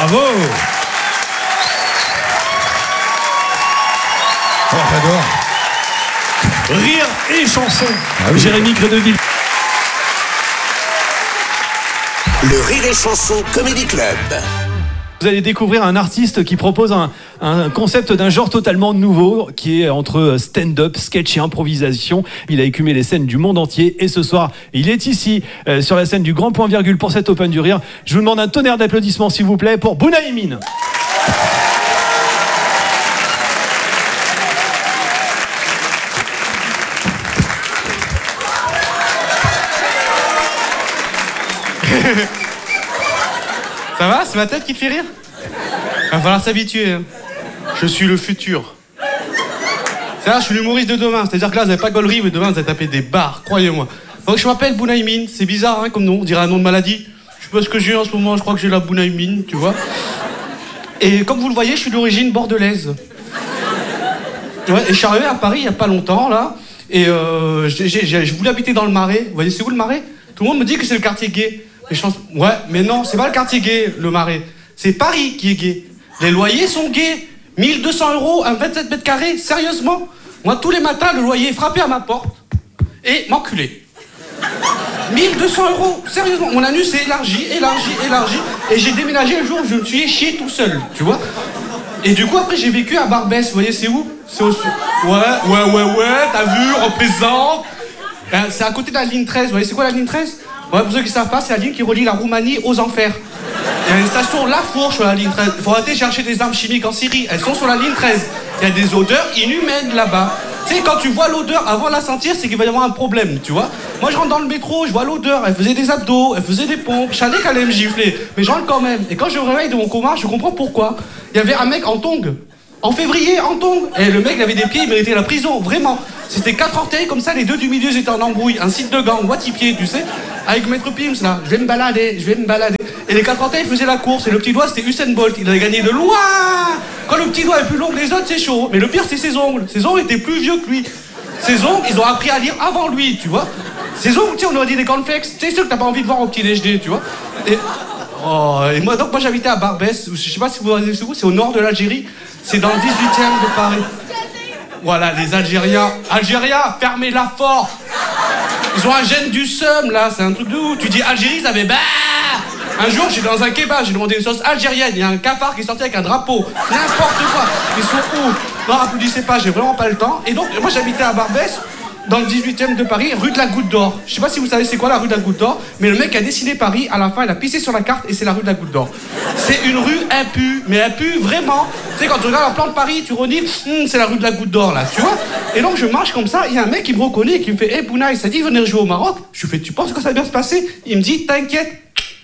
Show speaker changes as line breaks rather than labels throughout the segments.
Bravo. Oh, j'adore. Rire et chanson. Ah oui. Jérémy Crédeville.
Le Rire et Chanson Comedy Club.
Vous allez découvrir un artiste qui propose un concept d'un genre totalement nouveau qui est entre stand-up, sketch et improvisation. Il a écumé les scènes du monde entier et ce soir, il est ici sur la scène du Grand Point Virgule pour cet Open du Rire. Je vous demande un tonnerre d'applaudissements s'il vous plaît pour Bounaïmin.
Ça va? C'est ma tête qui te fait rire? Va falloir s'habituer. Je suis le futur. C'est-à-dire, je suis l'humoriste de demain. C'est-à-dire que là, vous n'avez pas de gaulerie, mais demain, vous allez taper des barres, croyez-moi. Donc, je m'appelle Bounaïmin. C'est bizarre, hein, comme nom. On dirait un nom de maladie. Je sais pas ce que j'ai en ce moment. Je crois que j'ai la Bounaïmin, tu vois. Et comme vous le voyez, je suis d'origine bordelaise. Ouais, et je suis arrivé à Paris il n'y a pas longtemps, là. Et je voulais habiter dans le Marais. Vous voyez, c'est où le Marais? Tout le monde me dit que c'est le quartier gay. Ouais, mais non, c'est pas le quartier gay, le Marais. C'est Paris qui est gay. Les loyers sont gays. 1 200 €, un 27 mètres carrés, sérieusement. Moi, tous les matins, le loyer frappait à ma porte et m'enculait. 1 200 €, sérieusement. Mon anus s'est élargi. Et j'ai déménagé le jour où je me suis chié tout seul, tu vois. Et du coup, après, j'ai vécu à Barbès. Vous voyez, c'est où? C'est au sud. Ouais, t'as vu, représente. C'est à côté de la ligne 13. Vous voyez, c'est quoi la ligne 13? Ouais, pour ceux qui ne savent pas, c'est la ligne qui relie la Roumanie aux enfers. Il y a une station La Fourche sur la ligne 13. Il faut arrêter de chercher des armes chimiques en Syrie. Elles sont sur la ligne 13. Il y a des odeurs inhumaines là-bas. Tu sais, quand tu vois l'odeur avant de la sentir, c'est qu'il va y avoir un problème, tu vois. Moi, je rentre dans le métro, je vois l'odeur. Elle faisait des abdos, elle faisait des pompes. Je savais qu'elle allait me gifler, mais je rentre quand même. Et quand je me réveille de mon coma, je comprends pourquoi. Il y avait un mec en tongs. En février, en tongs. Et le mec, il avait des pieds, il méritait la prison, vraiment. C'était 4 orteils, comme ça, les deux du milieu, étaient en embrouille. Un site de gang, Watipier, tu sais. Avec Maître Pims, là. Je vais me balader. Et les 4 orteils faisaient la course. Et le petit doigt, c'était Usain Bolt. Il avait gagné de loin. Quand le petit doigt est plus long que les autres, c'est chaud. Mais le pire, c'est ses ongles. Ses ongles étaient plus vieux que lui. Ses ongles, ils ont appris à lire avant lui, tu vois. Ses ongles, tu sais, on aurait dit des cornflakes. C'est sûr que t'as pas envie de voir au petit déjeuner, tu vois. Et moi, j'habitais à Barbès. Je sais pas si vous voyez où, c'est au nord de l'Algérie. C'est dans le 18e de Paris. Voilà, les Algériens. Algériens, fermez-la fort. Ils ont un gène du seum, là. C'est un truc de ouf. Tu dis Algérie, ça fait bah. Un jour, j'étais dans un kebab, j'ai demandé une sauce algérienne. Il y a un cafard qui est sorti avec un drapeau. N'importe quoi. Ils sont ouf. Non, applaudissez pas, j'ai vraiment pas le temps. Et donc, moi, j'habitais à Barbès, dans le 18e de Paris, rue de la Goutte d'Or. Je sais pas si vous savez c'est quoi la rue de la Goutte d'Or, mais le mec a dessiné Paris, à la fin, il a pissé sur la carte et c'est la rue de la Goutte d'Or. C'est une rue impue, mais impue vraiment. Tu sais, quand tu regardes un plan de Paris, tu redis, c'est la rue de la Goutte d'Or, là, tu vois. Et donc, je marche comme ça, il y a un mec qui me reconnaît et qui me fait, hey, Bounaï, ça dit venir jouer au Maroc? Je lui fais, tu penses que ça va bien se passer? Il me dit, t'inquiète.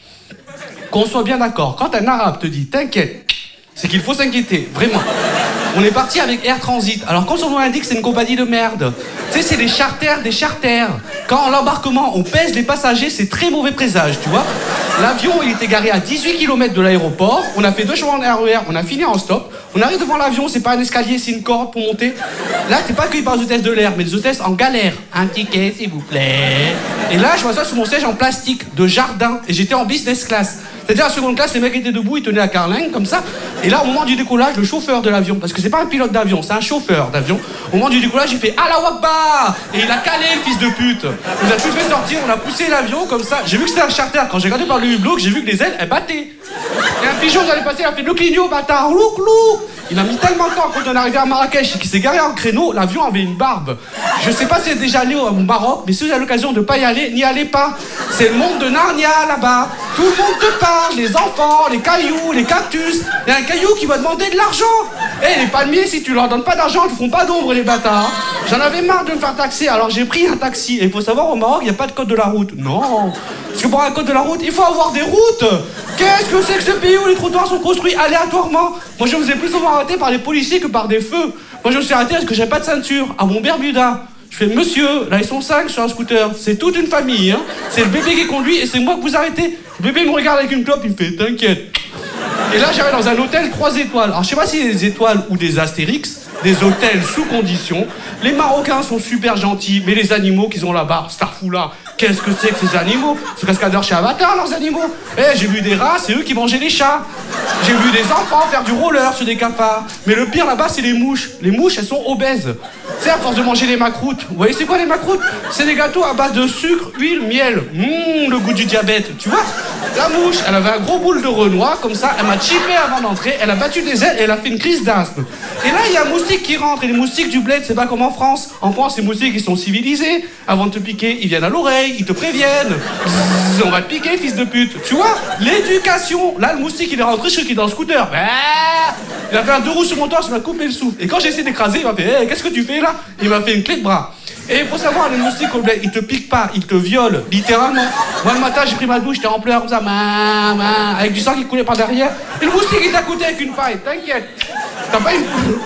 Qu'on soit bien d'accord, quand un arabe te dit, t'inquiète, c'est qu'il faut s'inquiéter, vraiment. On est parti avec Air Transit. Alors, quand son nom indique, c'est une compagnie de merde. Tu sais, c'est des charters des charters. Quand, à l'embarquement, on pèse les passagers, c'est très mauvais présage, tu vois. L'avion, il était garé à 18 km de l'aéroport. On a fait 2 changements de RER, on a fini en stop. On arrive devant l'avion, c'est pas un escalier, c'est une corde pour monter. Là, t'es pas accueilli par les hôtesses de l'air, mais les hôtesses en galère. Un ticket, s'il vous plaît. Et là, je m'assois sur mon siège en plastique, de jardin, et j'étais en business class. C'est-à-dire, en seconde classe, les mecs étaient debout, ils tenaient la carlingue, comme ça. Et là, au moment du décollage, le chauffeur de l'avion, parce que c'est pas un pilote d'avion, c'est un chauffeur d'avion, au moment du décollage, il fait « Allahu Akbar !» Et il a calé, le fils de pute. Il nous a tous fait sortir, on a poussé l'avion, comme ça. J'ai vu que c'était un charter. Quand j'ai regardé par le hublot, j'ai vu que les ailes, elles battaient. Et un pigeon, j'allais passer, il a fait « Le clignot, bâtard, louk, louk !» Il a mis tellement de temps quand on est arrivé à Marrakech et qu'il s'est garé en créneau, l'avion avait une barbe. Je sais pas si vous êtes déjà allé au Maroc, mais si vous avez l'occasion de pas y aller, n'y allez pas. C'est le monde de Narnia là-bas. Tout le monde te parle, les enfants, les cailloux, les cactus. Il y a un caillou qui va demander de l'argent. Eh, les palmiers, si tu leur donnes pas d'argent, ils font pas d'ombre, les bâtards. J'en avais marre de me faire taxer, alors j'ai pris un taxi. Et il faut savoir, au Maroc, il n'y a pas de code de la route. Non. Parce que pour un code de la route, il faut avoir des routes. Qu'est-ce que c'est que ce pays où les trottoirs sont construits aléatoirement? Moi, je me faisais plus souvent arrêter par les policiers que par des feux. Moi, je me suis arrêté parce que j'avais pas de ceinture. À mon Bermuda. Je fais, monsieur, là, ils sont 5 sur un scooter. C'est toute une famille, hein. C'est le bébé qui conduit et c'est moi que vous arrêtez. Le bébé me regarde avec une clope, il me fait, t'inquiète. Et là, j'arrive dans un hôtel 3 étoiles. Alors, je sais pas si c'est des étoiles ou des astérix, des hôtels sous condition. Les Marocains sont super gentils, mais les animaux qu'ils ont là-bas, Starfoula, qu'est-ce que c'est que ces animaux? Ce cascadeur chez Avatar, leurs animaux. Eh, j'ai vu des rats, c'est eux qui mangeaient les chats. J'ai vu des enfants faire du roller sur des cafards. Mais le pire là-bas, c'est les mouches. Les mouches, elles sont obèses. Tu sais, à force de manger les macroutes. Vous voyez, c'est quoi les macroutes? C'est des gâteaux à base de sucre, huile, miel. Le goût du diabète. Tu vois? La mouche, elle avait un gros boule de Renoir, comme ça, elle m'a chippé avant d'entrer, elle a battu des ailes et elle a fait une crise d'asthme. Et là, il y a un moustique qui rentre, et les moustiques du bled, c'est pas comme en France. En France, les moustiques, ils sont civilisés. Avant de te piquer, ils viennent à l'oreille, ils te préviennent. Bzzz, on va te piquer, fils de pute. Tu vois? L'éducation. Là, le moustique, il est rentré, je suis qui est dans le scooter. Il a fait un 2 roues sur mon torse, il m'a coupé le souffle. Et quand j'ai essayé d'écraser, il m'a fait hey, qu'est-ce que tu fais là? Il m'a fait une clé de bras. Et il faut savoir, les moustiques au bled, ils te piquent pas, ils te violent, littéralement. Moi, le matin, j'ai pris ma douche, j'étais en pleurs comme ça, avec du sang qui coulait par derrière. Et le moustique, il t'a coûté avec une paille, t'inquiète. T'as pas une...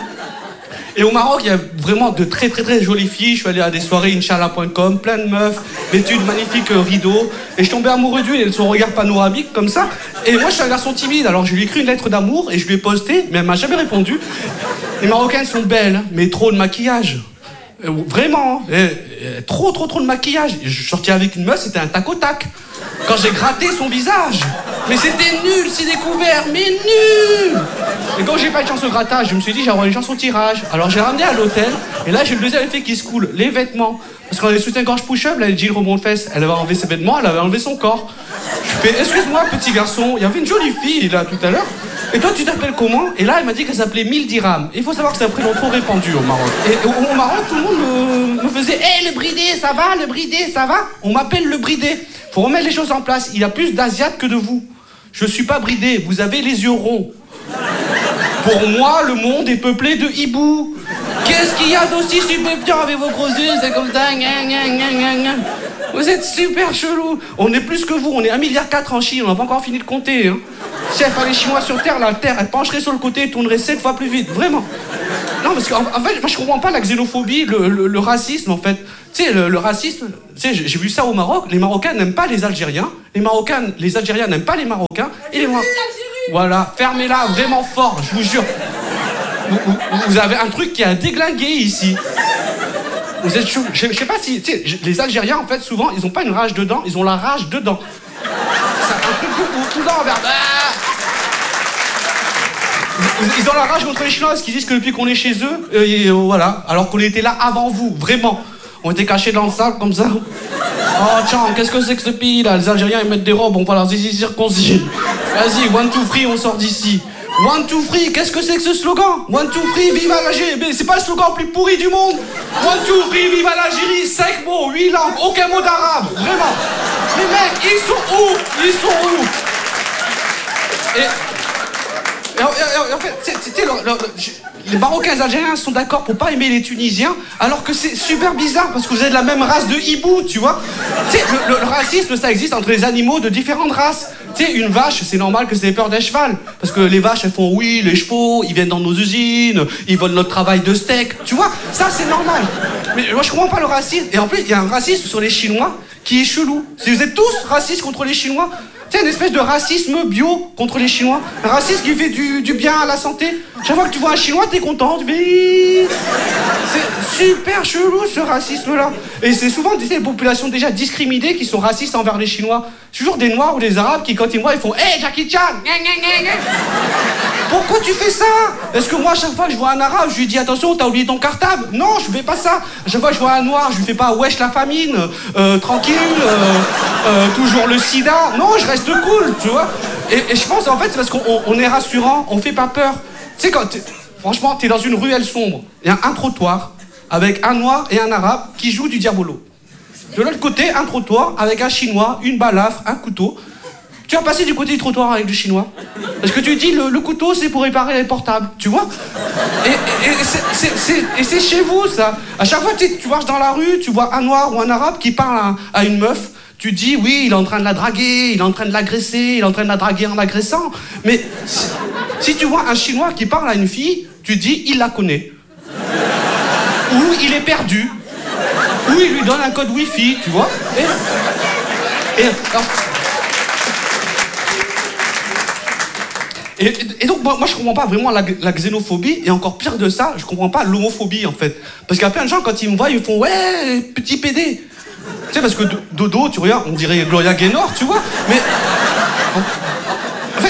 Et au Maroc, il y a vraiment de très très très jolies filles. Je suis allé à des soirées Inch'Allah.com, plein de meufs, vêtues de magnifiques rideaux. Et je tombais amoureux d'une et de son regard panoramique comme ça. Et moi, je suis un garçon timide, alors je lui ai écrit une lettre d'amour et je lui ai posté, mais elle m'a jamais répondu. Les Marocaines sont belles, mais trop de maquillage. Vraiment, trop de maquillage. Je suis sorti avec une meuf, c'était un tac au tac. Quand j'ai gratté son visage, mais c'était nul, c'est découvert, mais nul. Et quand j'ai pas eu de chance au grattage, je me suis dit j'aurai une chance au tirage. Alors j'ai ramené à l'hôtel, et là j'ai le deuxième effet qui se coule, les vêtements. Parce qu'on a des soutiens-gorge push-up, là les jeans rebond de fesses, elle avait enlevé ses vêtements, elle avait enlevé son corps. Je fais excuse-moi petit garçon, il y avait une jolie fille là tout à l'heure. Et toi tu t'appelles comment? Et là elle m'a dit qu'elle s'appelait 1000 dirhams. Il faut savoir que c'est un prénom trop répandu au Maroc. Et au Maroc tout le monde me faisait hey, le bridé ça va, le bridé ça va. On m'appelle le bridé. Faut remettre les choses en place. Il y a plus d'Asiates que de vous. Je suis pas bridé, vous avez les yeux ronds. Pour moi, le monde est peuplé de hiboux. Qu'est-ce qu'il y a d'aussi stupéfiant avec vos gros yeux? C'est comme ça. Vous êtes super chelou. On est plus que vous, on est 1,4 milliard en Chine, on n'a pas encore fini de compter. Hein. Si elle fallait les Chinois sur Terre, la Terre, elle pencherait sur le côté et tournerait 7 fois plus vite, vraiment. Non, parce qu'en fait, moi je comprends pas la xénophobie, le racisme en fait. Tu sais, le racisme, tu sais, j'ai vu ça au Maroc, les Marocains n'aiment pas les Algériens, les Algériens n'aiment pas les Marocains, et les Marocains... Voilà, fermez-la vraiment fort, je vous jure. Vous avez un truc qui a déglingué ici. Vous êtes chaud. Je sais pas si... Tu sais, les Algériens, en fait, souvent, ils ont pas une rage dedans, ils ont la rage dedans. C'est un truc tout dedans, vers... Ils ont la rage contre les Chinois parce qu'ils disent que depuis qu'on est chez eux, voilà, alors qu'on était là avant vous, vraiment. On était cachés dans le sable comme ça. Oh tiens, qu'est-ce que c'est que ce pays là? Les Algériens ils mettent des robes, on va leur zizi circoncis. Vas-y, 1, 2, 3, on sort d'ici. 1, 2, 3, qu'est-ce que c'est que ce slogan? 1, 2, 3, vive l'Algérie. Mais c'est pas le slogan le plus pourri du monde. 1, 2, 3, vive l'Algérie. 5 mots, 8 langues, aucun mot d'arabe, vraiment. Les mecs, ils sont où? Ils sont où? Et en fait, les Marocains et les Algériens sont d'accord pour pas aimer les Tunisiens, alors que c'est super bizarre parce que vous êtes de la même race de hibou, tu vois. Tu sais, le racisme, ça existe entre les animaux de différentes races. Tu sais, une vache, c'est normal que ça ait peur d'un cheval, parce que les vaches, elles font oui, les chevaux, ils viennent dans nos usines, ils volent notre travail de steak, tu vois. Ça, c'est normal. Mais moi, je comprends pas le racisme. Et en plus, il y a un racisme sur les Chinois qui est chelou. Si vous êtes tous racistes contre les Chinois. C'est une espèce de racisme bio contre les Chinois. Un racisme qui fait du bien à la santé. Chaque fois que tu vois un Chinois, t'es content. Tu fais... C'est super chelou ce racisme-là. Et c'est souvent des populations déjà discriminées qui sont racistes envers les Chinois. C'est toujours des Noirs ou des Arabes qui, quand ils me voient, ils font « Hey, Jackie Chan !» Pourquoi tu fais ça? Est-ce que moi, à chaque fois que je vois un Arabe, je lui dis « Attention, t'as oublié ton cartable ?» Non, je fais pas ça. À chaque fois que je vois un Noir, je lui fais pas « Wesh la famine, tranquille, toujours le sida. » Non, je reste cool, tu vois. Et je pense, en fait, c'est parce qu'on est rassurant, on fait pas peur. Tu sais, franchement, t'es dans une ruelle sombre. Il y a un trottoir avec un Noir et un Arabe qui jouent du diabolo. De l'autre côté, un trottoir avec un Chinois, une balafre, un couteau. Tu vas passer du côté du trottoir avec le Chinois. Parce que tu dis, le couteau, c'est pour réparer les portables, tu vois. Et c'est chez vous, ça. À chaque fois que tu marches dans la rue, tu vois un Noir ou un Arabe qui parle à une meuf, tu dis, oui, il est en train de la draguer, il est en train de l'agresser, il est en train de la draguer en l'agressant. Mais si tu vois un Chinois qui parle à une fille, tu dis, il la connaît. Ou il est perdu. Ou il lui donne un code Wi-Fi, tu vois. Et donc, moi, je comprends pas vraiment la xénophobie, et encore pire de ça, je comprends pas l'homophobie, en fait. Parce qu'il y a plein de gens, quand ils me voient, ils me font « Ouais, petit pédé !» Tu sais, parce que dodo, tu regardes, on dirait Gloria Gaynor, tu vois. Mais... En fait,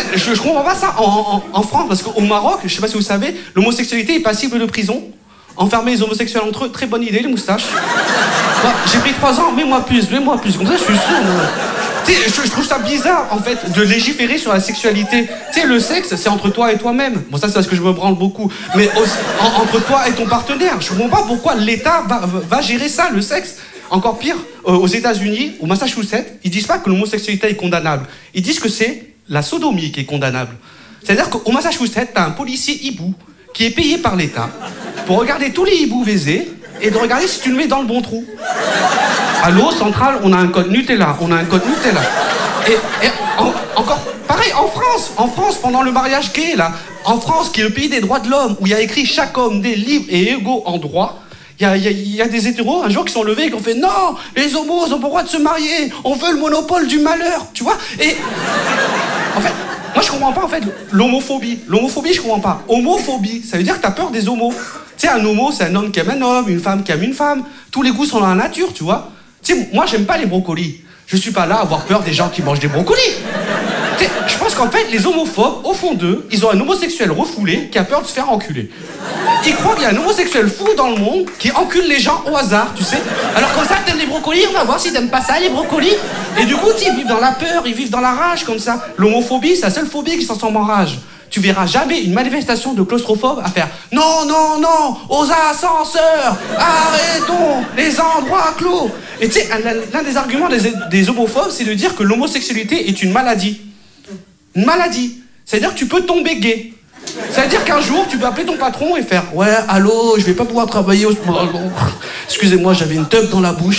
fait, je comprends pas ça en France, parce qu'au Maroc, je sais pas si vous savez, l'homosexualité est passible de prison. Enfermer les homosexuels entre eux, très bonne idée, les moustaches. Moi, j'ai pris 3 ans, mets-moi plus, comme ça je suis sûr. Tu sais, je trouve ça bizarre, en fait, de légiférer sur la sexualité. Tu sais, le sexe, c'est entre toi et toi-même. Bon, ça, c'est parce que je me branle beaucoup. Mais entre toi et ton partenaire. Je comprends pas pourquoi l'État va gérer ça, le sexe. Encore pire, aux États-Unis, au Massachusetts, ils disent pas que l'homosexualité est condamnable. Ils disent que c'est la sodomie qui est condamnable. C'est-à-dire qu'au Massachusetts, t'as un policier hibou qui est payé par l'État pour regarder tous les hiboux baisés et de regarder si tu le mets dans le bon trou. À l'eau centrale, on a un code Nutella. Et encore pareil, en France, pendant le mariage gay, là, en France, qui est le pays des droits de l'homme, où il y a écrit chaque homme des libres et égaux en droit, il y a des hétéros un jour qui sont levés et qui ont fait non, les homos ont pas le droit de se marier, on veut le monopole du malheur, tu vois. Et en fait, moi je comprends pas en fait l'homophobie. L'homophobie, je comprends pas. Homophobie, ça veut dire que t'as peur des homos. Tu sais, un homo, c'est un homme qui aime un homme, une femme qui aime une femme. Tous les goûts sont dans la nature, tu vois. Tu sais, moi j'aime pas les brocolis. Je suis pas là à avoir peur des gens qui mangent des brocolis. Tu sais, je pense qu'en fait, les homophobes, au fond d'eux, ils ont un homosexuel refoulé qui a peur de se faire enculer. Ils croient qu'il y a un homosexuel fou dans le monde qui encule les gens au hasard, tu sais. Alors comme ça, t'aimes les brocolis, on va voir si t'aimes pas ça, les brocolis. Et du coup, ils vivent dans la peur, ils vivent dans la rage, comme ça. L'homophobie, c'est la seule phobie qui se transforme en rage. Tu verras jamais une manifestation de claustrophobes à faire « Non, non, non, aux ascenseurs, arrêtons les endroits clos !» Et tu sais, l'un des arguments des homophobes, c'est de dire que l'homosexualité est une maladie. Une maladie. C'est-à-dire que tu peux tomber gay. C'est-à-dire qu'un jour, tu peux appeler ton patron et faire « Ouais, allô, je vais pas pouvoir travailler au... Excusez-moi, j'avais une teub dans la bouche. »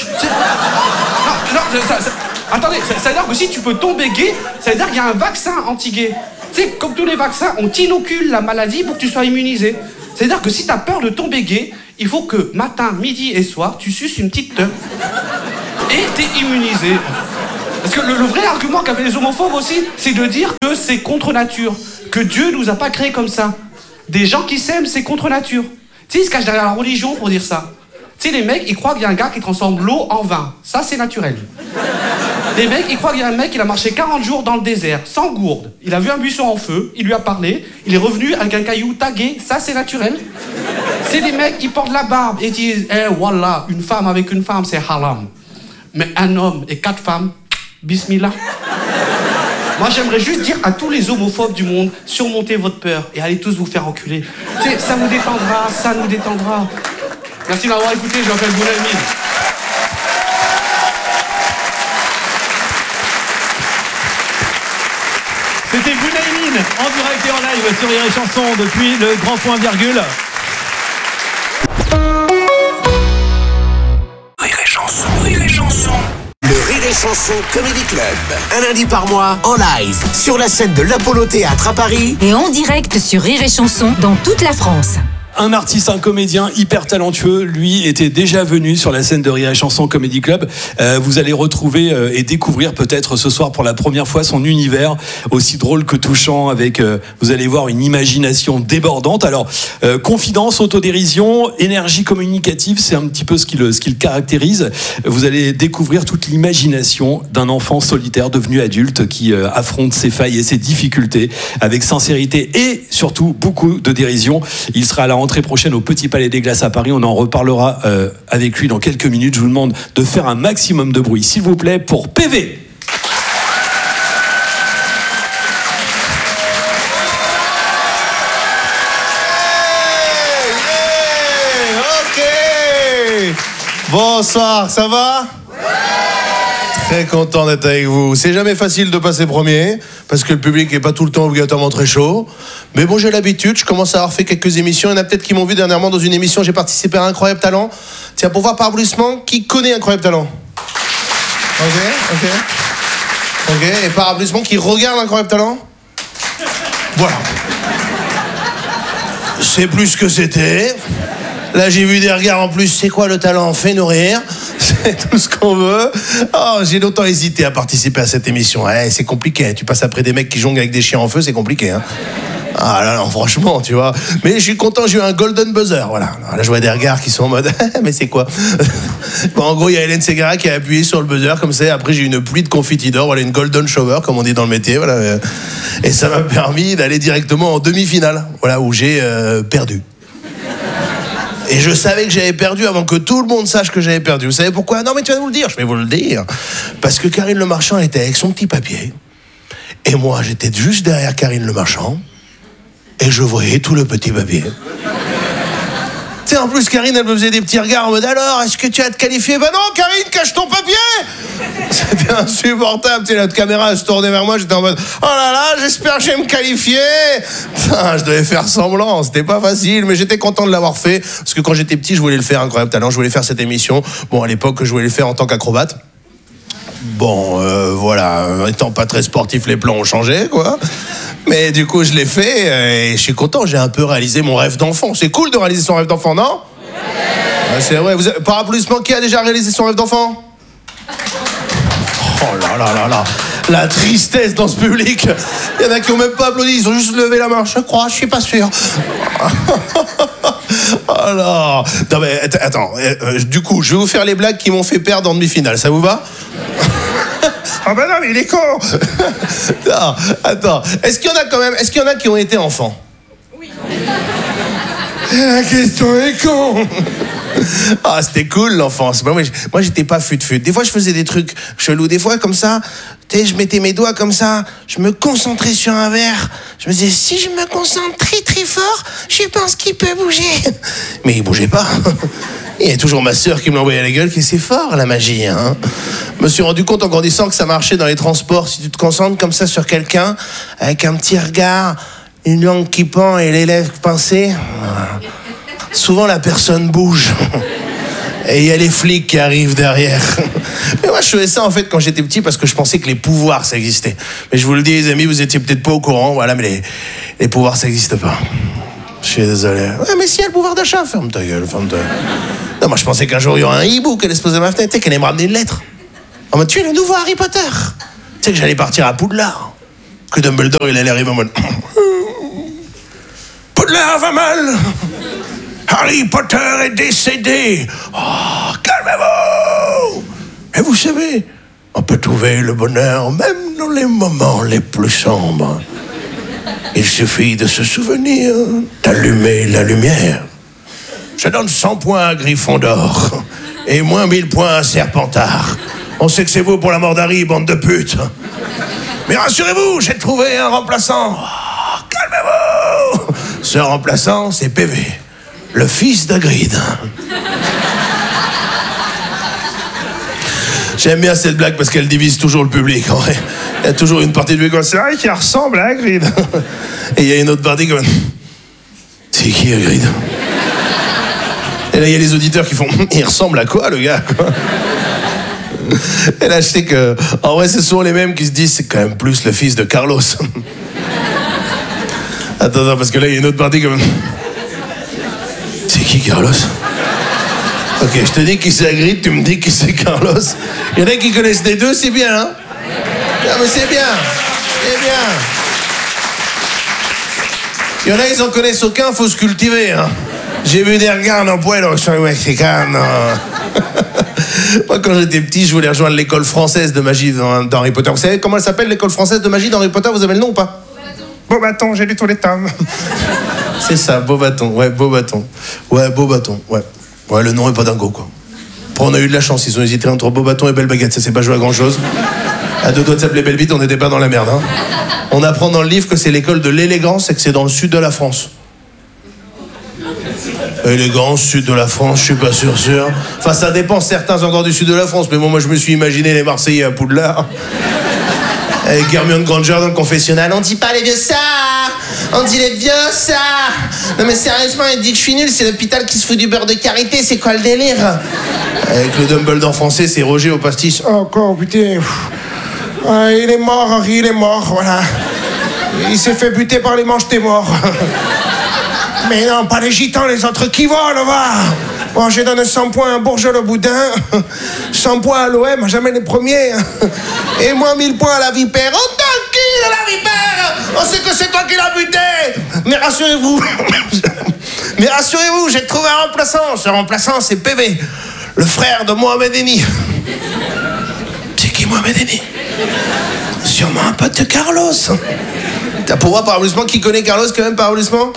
Attendez, ça veut dire que si tu peux tomber gay, ça veut dire qu'il y a un vaccin anti-gay. Tu sais, comme tous les vaccins, on t'inocule la maladie pour que tu sois immunisé. C'est-à-dire que si t'as peur de tomber gay, il faut que matin, midi et soir, tu suces une petite teub. Et t'es immunisé. Parce que le vrai argument qu'avaient les homophobes aussi, c'est de dire que c'est contre nature. Que Dieu nous a pas créés comme ça. Des gens qui s'aiment, c'est contre nature. Tu sais, ils se cachent derrière la religion pour dire ça. Tu sais, les mecs, ils croient qu'il y a un gars qui transforme l'eau en vin. Ça, c'est naturel. Les mecs, ils croient qu'il y a un mec qui a marché 40 jours dans le désert, sans gourde. Il a vu un buisson en feu, il lui a parlé, il est revenu avec un caillou tagué. Ça, c'est naturel. C'est des mecs, ils portent la barbe et disent « Eh, voilà, une femme avec une femme, c'est haram. Mais un homme et 4 femmes, bismillah. » Moi, j'aimerais juste dire à tous les homophobes du monde, surmontez votre peur et allez tous vous faire enculer. Tu sais, ça vous détendra, ça nous détendra. Merci d'avoir écouté, je m'appelle Bounamine.
C'était Bounamine en direct et en live sur Rire et Chanson depuis le Grand Point Virgule.
Rire et Chanson, Rire et Chanson. Le Rire et Chanson Comedy Club. Un lundi par mois, en live, sur la scène de l'Apollo Théâtre à Paris.
Et en direct sur Rire et Chanson dans toute la France.
Un artiste, un comédien hyper talentueux, lui était déjà venu sur la scène de Rire et Chanson Comedy Club. Vous allez retrouver et découvrir peut-être ce soir pour la première fois son univers aussi drôle que touchant avec, vous allez voir, une imagination débordante. Alors, confidence, autodérision, énergie communicative, c'est un petit peu ce qui le caractérise. Vous allez découvrir toute l'imagination d'un enfant solitaire devenu adulte qui affronte ses failles et ses difficultés avec sincérité et surtout beaucoup de dérision. Il sera à la rentrée prochaine au Petit Palais des Glaces à Paris. On en reparlera avec lui dans quelques minutes. Je vous demande de faire un maximum de bruit, s'il vous plaît, pour PV.
Ok. Bonsoir, ça va ? Très content d'être avec vous. C'est jamais facile de passer premier, parce que le public n'est pas tout le temps obligatoirement très chaud. Mais bon, j'ai l'habitude, je commence à avoir fait quelques émissions. Il y en a peut-être qui m'ont vu dernièrement dans une émission, j'ai participé à Incroyable Talent. Tiens, pour voir par applaudissement, qui connaît Incroyable Talent ? Ok. Et par applaudissement, qui regarde Incroyable Talent ? Voilà. C'est plus ce que c'était. Là, j'ai vu des regards en plus. C'est quoi le talent ? Fais-nous rire. C'est tout ce qu'on veut. Oh, j'ai longtemps hésité à participer à cette émission. Ouais, c'est compliqué. Tu passes après des mecs qui jonglent avec des chiens en feu, c'est compliqué. Hein. Ah là, non, franchement, tu vois. Mais je suis content, j'ai eu un golden buzzer, voilà. Alors là, je vois des regards qui sont en mode, mais c'est quoi? Bon, en gros, il y a Hélène Ségara qui a appuyé sur le buzzer, comme ça. Après, j'ai eu une pluie de confettis d'or, voilà, une golden shower, comme on dit dans le métier, voilà. Et ça m'a permis d'aller directement en demi-finale, voilà, où j'ai perdu. Et je savais que j'avais perdu avant que tout le monde sache que j'avais perdu. Vous savez pourquoi? Non, mais tu vas nous le dire. Je vais vous le dire. Parce que Karine Le Marchand était avec son petit papier. Et moi, j'étais juste derrière Karine Le Marchand. Et je voyais tout le petit papier. Tu sais, en plus, Karine, elle me faisait des petits regards en mode, alors, est-ce que tu as te qualifié? Ben non, Karine, cache ton papier. C'était insupportable. Tu sais, notre caméra, elle se tournait vers moi. J'étais en mode, oh là là, j'espère que je vais me qualifier. Putain, je devais faire semblant. C'était pas facile, mais j'étais content de l'avoir fait. Parce que quand j'étais petit, je voulais le faire, Incroyable Talent. Je voulais faire cette émission. Bon, à l'époque, je voulais le faire en tant qu'acrobate. Bon, voilà, étant pas très sportif, les plans ont changé, quoi. Mais du coup, je l'ai fait et je suis content, j'ai un peu réalisé mon rêve d'enfant. C'est cool de réaliser son rêve d'enfant, non? Ouais. C'est vrai, par applaudissement, qui a déjà réalisé son rêve d'enfant? Oh là là là là, la tristesse dans ce public. Il y en a qui ont même pas applaudi, ils ont juste levé la main. Je crois, je suis pas sûr. Oh là. Non mais attends, du coup, je vais vous faire les blagues qui m'ont fait perdre en demi-finale, ça vous va? Ah ben non, mais il est con. Non, attends, est-ce qu'il y en a qui ont été enfants? Oui. La question est con. Ah, c'était cool l'enfance. Moi, j'étais pas fut-fut. Des fois, je faisais des trucs chelous. Des fois, comme ça, tu sais, je mettais mes doigts comme ça, je me concentrais sur un verre. Je me disais, si je me concentre très très fort, je pense qu'il peut bouger. Mais il bougeait pas. Il y a toujours ma sœur qui me l'envoyait à la gueule, que c'est fort la magie, hein. Je me suis rendu compte en grandissant que ça marchait dans les transports. Si tu te concentres comme ça sur quelqu'un, avec un petit regard, une langue qui pend et les lèvres pincées, souvent la personne bouge. Et il y a les flics qui arrivent derrière. Mais moi, je faisais ça en fait quand j'étais petit parce que je pensais que les pouvoirs, ça existait. Mais je vous le dis, les amis, vous étiez peut-être pas au courant, voilà, mais les pouvoirs, ça n'existe pas. Je suis désolé. Ouais, mais si, il y a le pouvoir d'achat, ferme ta gueule, ferme ta... Non, moi, je pensais qu'un jour, il y aurait un hibou qui allait se poser à ma fenêtre et qu'elle allait me ramener une lettre. En mode, tu es le nouveau Harry Potter. Tu sais que j'allais partir à Poudlard. Que Dumbledore, il allait arriver en mode... Poudlard va mal. Harry Potter est décédé. Oh, calmez-vous. Et vous savez, on peut trouver le bonheur même dans les moments les plus sombres. Il suffit de se souvenir d'allumer la lumière. Je donne 100 points à Gryffondor et moins 1000 points à Serpentard. On sait que c'est vous pour la mort d'Harry, bande de putes. Mais rassurez-vous, j'ai trouvé un remplaçant. Oh, calmez-vous. Ce remplaçant, c'est PV, le fils d'Hagrid. J'aime bien cette blague parce qu'elle divise toujours le public, en vrai. Il y a toujours une partie du public, c'est vrai qui ressemble à Hagrid. Et il y a une autre partie comme... C'est qui Hagrid? Et là, il y a les auditeurs qui font... Il ressemble à quoi, le gars, quoi? Et là, je sais que... En vrai, c'est souvent les mêmes qui se disent c'est quand même plus le fils de Carlos. Attends, parce que là, il y a une autre partie comme... C'est qui, Carlos? Ok, je te dis qui c'est Hagrid, tu me dis qui c'est Carlos. Il y en a qui connaissent les deux, c'est bien, hein? Non, mais c'est bien. C'est bien. Il y en a, ils en connaissent aucun, faut se cultiver, hein. J'ai vu des regards en pueblo, soy mexicano. Moi, quand j'étais petit, je voulais rejoindre l'école française de magie dans Harry Potter. Vous savez comment elle s'appelle, l'école française de magie dans Harry Potter? Vous avez le nom ou pas? Beauxbatons, j'ai lu tous les tomes. C'est ça, Beauxbatons, ouais, Beauxbatons. Ouais, Beauxbatons, ouais. Ouais, le nom est pas dingo, quoi. Après, on a eu de la chance, ils ont hésité entre Beauxbatons et Belle Baguette, ça s'est pas joué à grand-chose. À 2 doigts de s'appeler Belle Bite, on n'était pas dans la merde, hein. On apprend dans le livre que c'est l'école de l'élégance et que c'est dans le sud de la France. Élégance, sud de la France, je suis pas sûr. Enfin, ça dépend certains endroits du sud de la France, mais bon, moi, je me suis imaginé les Marseillais à Poudlard. Avec Hermione Granger dans le confessionnal. On dit pas les vieux ça, on dit les vieux ça. Non mais sérieusement, il dit que je suis nul, c'est l'hôpital qui se fout du beurre de karité, c'est quoi le délire? Avec le Dumbledore français, c'est Roger au pastis. Oh, encore, putain. Ah, il est mort, Henri, il est mort, voilà. Il s'est fait buter par les manches, t'es mort. Mais non, pas les gitans, les autres qui volent, va. Bon, j'ai donné 100 points à Bourgeois le Boudin, 100 points à l'OM, jamais les premiers. Et moi, 1000 points à la Vipère. Oh, tranquille, la Vipère! On sait que c'est toi qui l'as buté! rassurez-vous. Mais rassurez-vous, j'ai trouvé un remplaçant. Ce remplaçant, c'est PV, le frère de Mohamed Eni. C'est qui Mohamed Eni? Sûrement un pote de Carlos. T'as pour moi par applaudissement, qui connaît Carlos quand même par applaudissement?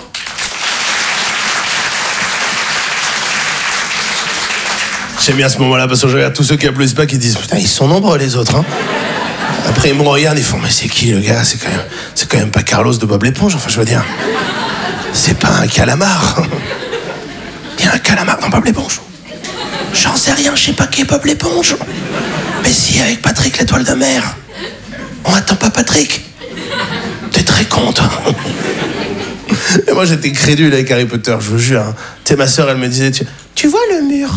J'aime bien ce moment-là parce que je regarde tous ceux qui applaudissent pas qui disent putain ils sont nombreux les autres hein. Après ils me regardent, ils font mais c'est qui le gars? C'est quand même pas Carlos de Bob l'éponge, enfin je veux dire. C'est pas un calamar. Il y a un calamar dans Bob l'éponge. J'en sais rien, je sais pas qui est Bob l'éponge. Mais si, avec Patrick l'étoile de mer. On attend pas Patrick. T'es très con, toi. Et moi j'étais crédule avec Harry Potter, je vous jure. Hein. Tu sais, ma soeur elle me disait tu vois le mur?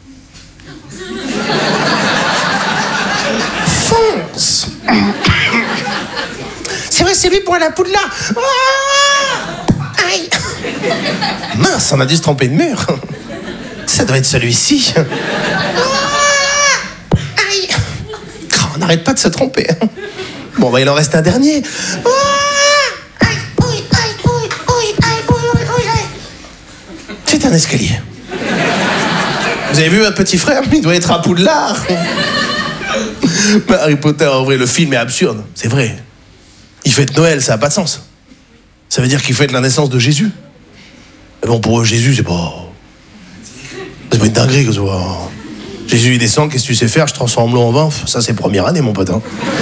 Fonce. C'est vrai, c'est lui pour la Poudlard. Ah, aïe. Mince, on a dû se tromper de mur. Ça doit être celui-ci. Ah, aïe. On n'arrête pas de se tromper. Bon, bah il en reste un dernier. C'est un escalier. Vous avez vu votre petit frère? Il doit être à Poudlard. Harry Potter, en vrai, le film est absurde. C'est vrai. Il fête Noël, ça n'a pas de sens. Ça veut dire qu'il fête la naissance de Jésus. Mais bon, pour eux, Jésus, c'est pas une dinguerie que ce soit. Jésus, il descend, qu'est-ce que tu sais faire? Je transforme l'eau en vin. Ça, c'est première année, mon pote. Hein.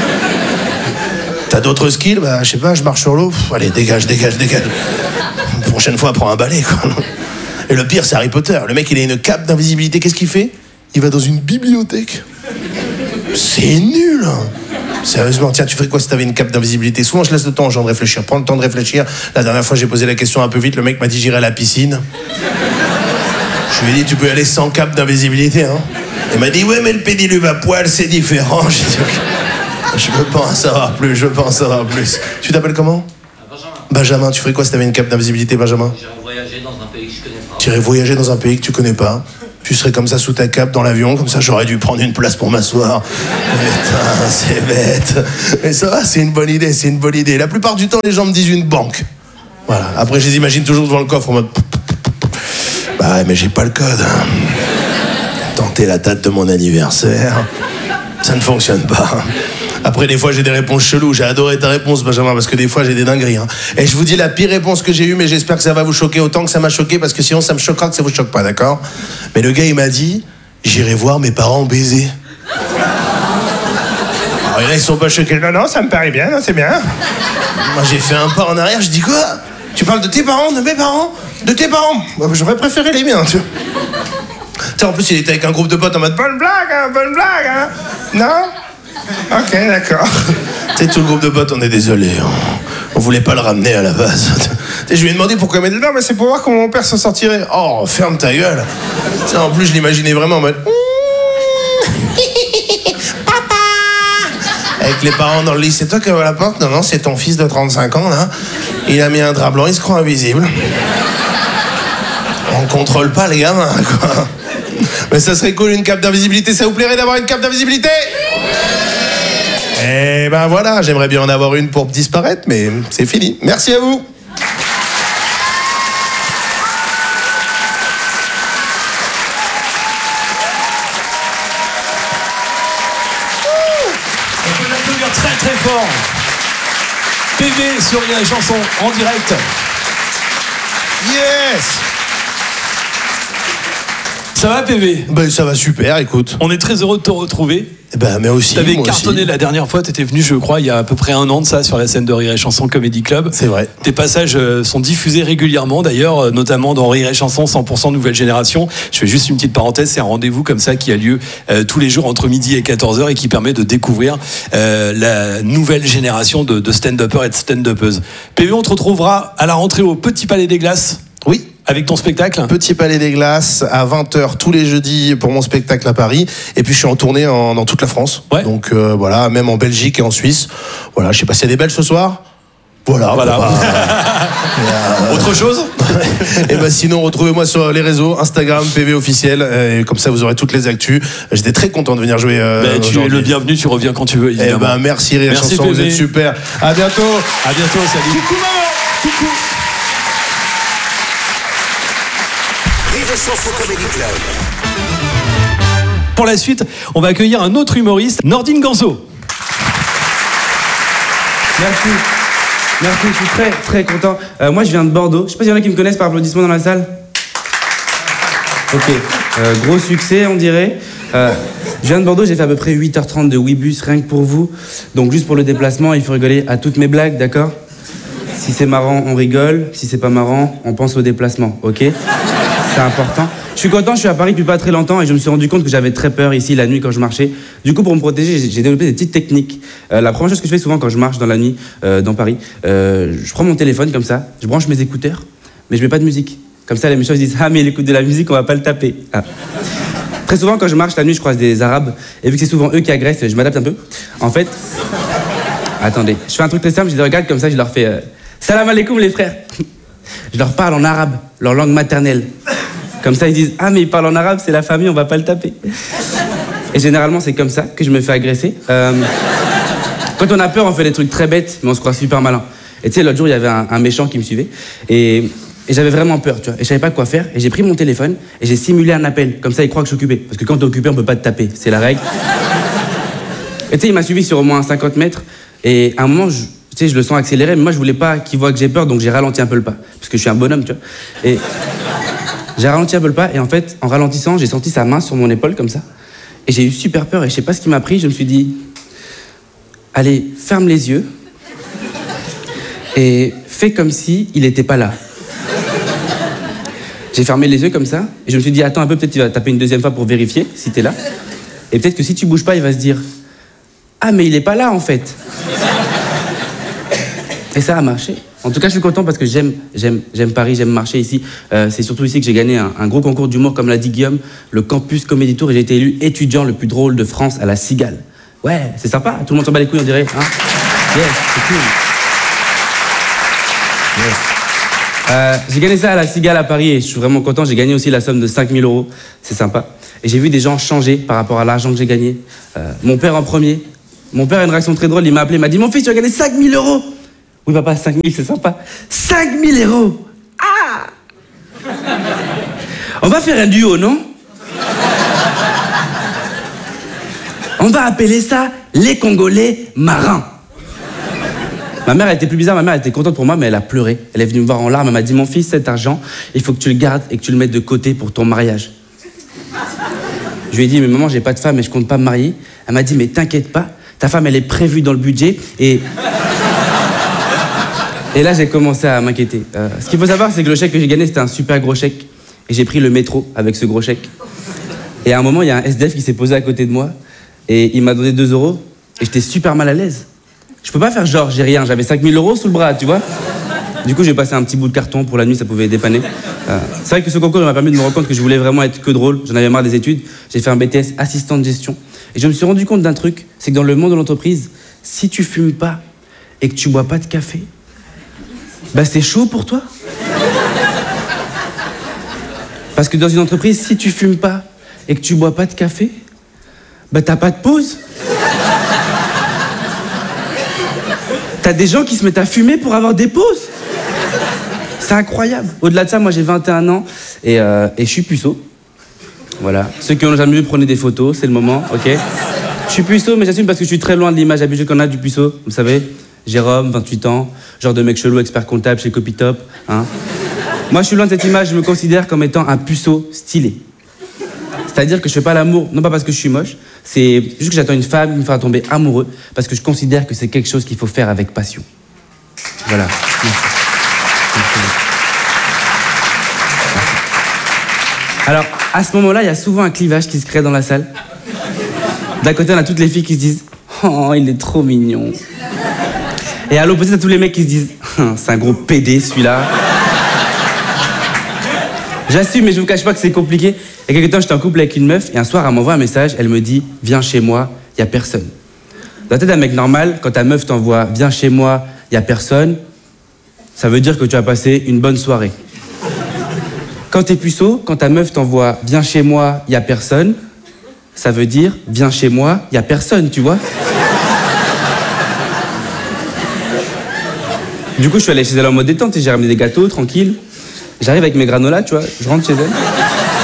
T'as d'autres skills? Bah, je sais pas, je marche sur l'eau. Allez, dégage. Prochaine fois, prends un balai, quoi. Et le pire, c'est Harry Potter. Le mec, il a une cape d'invisibilité. Qu'est-ce qu'il fait? Il va dans une bibliothèque. C'est nul. Sérieusement, tiens, tu ferais quoi si t'avais une cape d'invisibilité? Souvent, je laisse le temps aux gens de réfléchir. Prends le temps de réfléchir. La dernière fois, j'ai posé la question un peu vite. Le mec m'a dit, j'irai à la piscine. Je lui ai dit, tu peux aller sans cape d'invisibilité, hein. Il m'a dit, ouais, mais le pédiluve à poil, c'est différent. J'ai dit, okay. Je veux pas en savoir plus. Tu t'appelles comment? Benjamin, tu ferais quoi si t'avais une cape d'invisibilité, Benjamin?
J'irais voyager dans un pays que je connais pas.
Tu irais voyager dans un pays que tu connais pas. Tu serais comme ça sous ta cape dans l'avion, comme ça j'aurais dû prendre une place pour m'asseoir. Putain, c'est bête. Mais ça va, c'est une bonne idée. La plupart du temps, les gens me disent une banque. Voilà. Après, je les imagine toujours devant le coffre en mode... Bah ouais, mais j'ai pas le code. Tenter la date de mon anniversaire, ça ne fonctionne pas. Après, des fois, j'ai des réponses cheloues. J'ai adoré ta réponse, Benjamin, parce que des fois, j'ai des dingueries. Hein. Et je vous dis la pire réponse que j'ai eue, mais j'espère que ça va vous choquer autant que ça m'a choqué, parce que sinon, ça me choquera que ça vous choque pas, d'accord? Mais le gars, il m'a dit, j'irai voir mes parents baiser. Alors, là, ils sont pas choqués. Non, ça me paraît bien, non, c'est bien. Moi, j'ai fait un pas en arrière, je dis quoi? Tu parles de tes parents, de mes parents? De tes parents? J'aurais préféré les miens, tu vois. Tu sais, en plus, il était avec un groupe de potes en mode bonne blague, hein? Non? Ok, d'accord. Tu sais, tout le groupe de potes, on est désolé. On voulait pas le ramener à la base. Je lui ai demandé pourquoi il m'a dit non, mais c'est pour voir comment mon père s'en sortirait. Oh, ferme ta gueule. Tu sais, en plus, je l'imaginais vraiment en mode. Papa! Avec les parents dans le lit, c'est toi qui ouvre la porte? Non, c'est ton fils de 35 ans, là. Il a mis un drap blanc, il se croit invisible. On contrôle pas les gamins, quoi. Mais ça serait cool, une cape d'invisibilité. Ça vous plairait d'avoir une cape d'invisibilité? Eh ben voilà, j'aimerais bien en avoir une pour disparaître, mais c'est fini. Merci à vous.
On peut l'applaudir très très fort. PV sur Rire et Chanson en direct.
Yes!
Ça va, PV?
Ben ça va super, écoute.
On est très heureux de te retrouver.
Eh ben, mais aussi.
T'avais
moi
cartonné
aussi.
La dernière fois, t'étais venu, je crois, il y a à peu près 1 an de ça, sur la scène de Rire et Chanson Comedy Club.
C'est vrai.
Tes passages sont diffusés régulièrement, d'ailleurs, notamment dans Rire et Chanson 100% Nouvelle Génération. Je fais juste une petite parenthèse, c'est un rendez-vous comme ça qui a lieu tous les jours entre midi et 14h et qui permet de découvrir la nouvelle génération de stand-uppers et de stand-uppeuses. PV, on te retrouvera à la rentrée au Petit Palais des Glaces.
Oui.
Avec ton spectacle?
Petit Palais des Glaces à 20h tous les jeudis pour mon spectacle à Paris. Et puis je suis en tournée dans toute la France.
Ouais.
Donc voilà, même en Belgique et en Suisse. Voilà, je sais pas s'il y a des Belges ce soir. Voilà.
Autre chose?
Et ben sinon, retrouvez-moi sur les réseaux, Instagram, PV officiel. Et comme ça, vous aurez toutes les actus. J'étais très content de venir jouer.
Tu es le bienvenu, tu reviens quand tu veux, évidemment.
Eh ben merci Rire et Chanson,
PV.
vous êtes super. À bientôt.
À bientôt, salut.
Coucou maman. Coucou.
et Chanson Comedy Club.
Pour la suite, on va accueillir un autre humoriste, Nordine Ganzo.
Merci. Merci, je suis très très content. Moi je viens de Bordeaux. Je sais pas s'il y en a qui me connaissent par applaudissement dans la salle. Ok, gros succès on dirait. Je viens de Bordeaux, j'ai fait à peu près 8h30 de Ouibus rien que pour vous. Donc juste pour le déplacement, il faut rigoler à toutes mes blagues, d'accord? Si c'est marrant, on rigole. Si c'est pas marrant, on pense au déplacement, ok? C'est important. Je suis content, je suis à Paris depuis pas très longtemps et je me suis rendu compte que j'avais très peur ici la nuit quand je marchais. Du coup, pour me protéger, j'ai développé des petites techniques. La première chose que je fais souvent quand je marche dans la nuit, dans Paris, je prends mon téléphone comme ça, je branche mes écouteurs, mais je mets pas de musique. Comme ça, les méchants ils disent « Ah, mais il écoute de la musique, on va pas le taper. Ah. » Très souvent, quand je marche la nuit, je croise des Arabes. Et vu que c'est souvent eux qui agressent, je m'adapte un peu. En fait, attendez, je fais un truc très simple, je les regarde comme ça, je leur fais Salam alaikum les frères. Je leur parle en arabe, leur langue maternelle. Comme ça, ils disent « Ah, mais il parle en arabe, c'est la famille, on va pas le taper. » Et généralement, c'est comme ça que je me fais agresser. Quand on a peur, on fait des trucs très bêtes, mais on se croit super malin. Et tu sais, l'autre jour, il y avait un méchant qui me suivait. Et j'avais vraiment peur, tu vois. Et je savais pas quoi faire. Et j'ai pris mon téléphone et j'ai simulé un appel. Comme ça, il croit que je suis occupé. Parce que quand t'es occupé, on peut pas te taper. C'est la règle. Et tu sais, il m'a suivi sur au moins 50 mètres. Et à un moment, tu sais, je le sens accélérer. Mais moi, je voulais pas qu'il voit que j'ai peur. Donc, j'ai ralenti un peu le pas. Parce que je suis un bonhomme, tu vois. Et j'ai ralenti un peu le pas. Et en fait, en ralentissant, j'ai senti sa main sur mon épaule, comme ça. Et j'ai eu super peur. Et je sais pas ce qui m'a pris. Je me suis dit, allez, ferme les yeux. Et fais comme si il était pas là. J'ai fermé les yeux comme ça, et je me suis dit, attends un peu, peut-être qu'il va taper une deuxième fois pour vérifier si t'es là. Et peut-être que si tu bouges pas, il va se dire, ah, mais il est pas là, en fait. Et ça a marché. En tout cas, je suis content parce que j'aime Paris, j'aime marcher ici. C'est surtout ici que j'ai gagné un gros concours d'humour, comme l'a dit Guillaume, le Campus Comedy Tour, et j'ai été élu étudiant le plus drôle de France à la Cigale. Ouais, c'est sympa, tout le monde s'en bat les couilles, on dirait. Hein, yes, c'est cool. Yes. J'ai gagné ça à la Cigale à Paris et je suis vraiment content. J'ai gagné aussi la somme de 5 000 €. C'est sympa. Et j'ai vu des gens changer par rapport à l'argent que j'ai gagné. Mon père en premier. Mon père a une réaction très drôle. Il m'a appelé, il m'a dit « Mon fils, tu as gagné 5 000 €. » Oui, papa, 5 000, c'est sympa. 5 000 €. Ah! On va faire un duo, non? On va appeler ça les Congolais marins. Ma mère, elle était plus bizarre, ma mère, elle était contente pour moi, mais elle a pleuré. Elle est venue me voir en larmes, elle m'a dit « Mon fils, cet argent, il faut que tu le gardes et que tu le mettes de côté pour ton mariage. » Je lui ai dit « Mais maman, j'ai pas de femme et je compte pas me marier. » Elle m'a dit « Mais t'inquiète pas, ta femme, elle est prévue dans le budget. » Et là, j'ai commencé à m'inquiéter. Ce qu'il faut savoir, c'est que le chèque que j'ai gagné, c'était un super gros chèque. Et j'ai pris le métro avec ce gros chèque. Et à un moment, il y a un SDF qui s'est posé à côté de moi et il m'a donné 2 € et j'étais super mal à l'aise. Je peux pas faire genre, j'ai rien, j'avais 5 000 € sous le bras, tu vois. Du coup, j'ai passé un petit bout de carton pour la nuit, ça pouvait dépanner. C'est vrai que ce concours m'a permis de me rendre compte que je voulais vraiment être que drôle. J'en avais marre des études. J'ai fait un BTS assistant de gestion. Et je me suis rendu compte d'un truc, c'est que dans le monde de l'entreprise, si tu fumes pas et que tu bois pas de café, bah c'est chaud pour toi. Parce que dans une entreprise, si tu fumes pas et que tu bois pas de café, bah t'as pas de pause. T'as des gens qui se mettent à fumer pour avoir des pauses. C'est incroyable. Au-delà de ça, moi j'ai 21 ans et je suis puceau. Voilà. Ceux qui n'ont jamais vu, prenez des photos, c'est le moment, ok? Je suis puceau, mais j'assume parce que je suis très loin de l'image habituelle qu'on a du puceau. Vous savez, Jérôme, 28 ans, genre de mec chelou, expert comptable chez Copytop. Hein. Moi je suis loin de cette image, je me considère comme étant un puceau stylé. C'est-à-dire que je fais pas l'amour, non pas parce que je suis moche, c'est juste que j'attends une femme qui me fera tomber amoureux, parce que je considère que c'est quelque chose qu'il faut faire avec passion. Voilà. Merci. Alors, à ce moment-là, il y a souvent un clivage qui se crée dans la salle. D'un côté, on a toutes les filles qui se disent « Oh, il est trop mignon ». Et à l'opposé, t'as tous les mecs qui se disent « C'est un gros PD, celui-là ». J'assume, mais je vous cache pas que c'est compliqué. Il y a quelques temps, j'étais en couple avec une meuf, et un soir, elle m'envoie un message, elle me dit « Viens chez moi, y a personne ». Dans la tête d'un mec normal, quand ta meuf t'envoie « Viens chez moi, y a personne », ça veut dire que tu as passé une bonne soirée. Quand t'es puceau, quand ta meuf t'envoie « Viens chez moi, y a personne », ça veut dire « Viens chez moi, y a personne », tu vois. Du coup, je suis allé chez elle en mode détente, et j'ai ramené des gâteaux, tranquille. J'arrive avec mes granolas, tu vois, je rentre chez elle.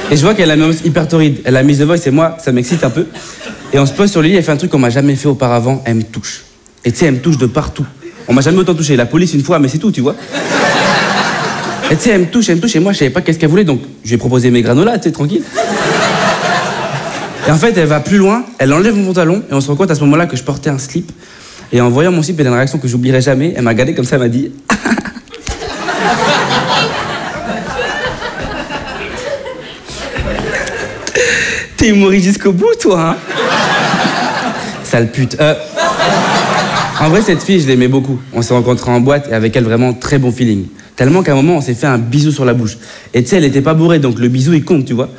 Et je vois qu'elle a mis hyper torride. Elle a mis The Voice et moi, ça m'excite un peu. Et on se pose sur le lit, elle fait un truc qu'on m'a jamais fait auparavant, elle me touche. Et tu sais, elle me touche de partout. On m'a jamais autant touché. La police une fois, mais c'est tout, tu vois. Et tu sais, elle me touche, et moi, je savais pas qu'est-ce qu'elle voulait, donc je lui ai proposé mes granolas, tu sais, tranquille. Et en fait, elle va plus loin, elle enlève mon pantalon, et on se rend compte à ce moment-là que je portais un slip. Et en voyant mon slip, elle a une réaction que j'oublierai jamais. Elle m'a regardé comme ça, elle m'a dit... T'es humoriste jusqu'au bout, toi, hein? Sale pute. En vrai, cette fille, je l'aimais beaucoup. On s'est rencontrés en boîte et avec elle, vraiment très bon feeling. Tellement qu'à un moment, on s'est fait un bisou sur la bouche. Et tu sais, elle était pas bourrée, donc le bisou, il compte, tu vois.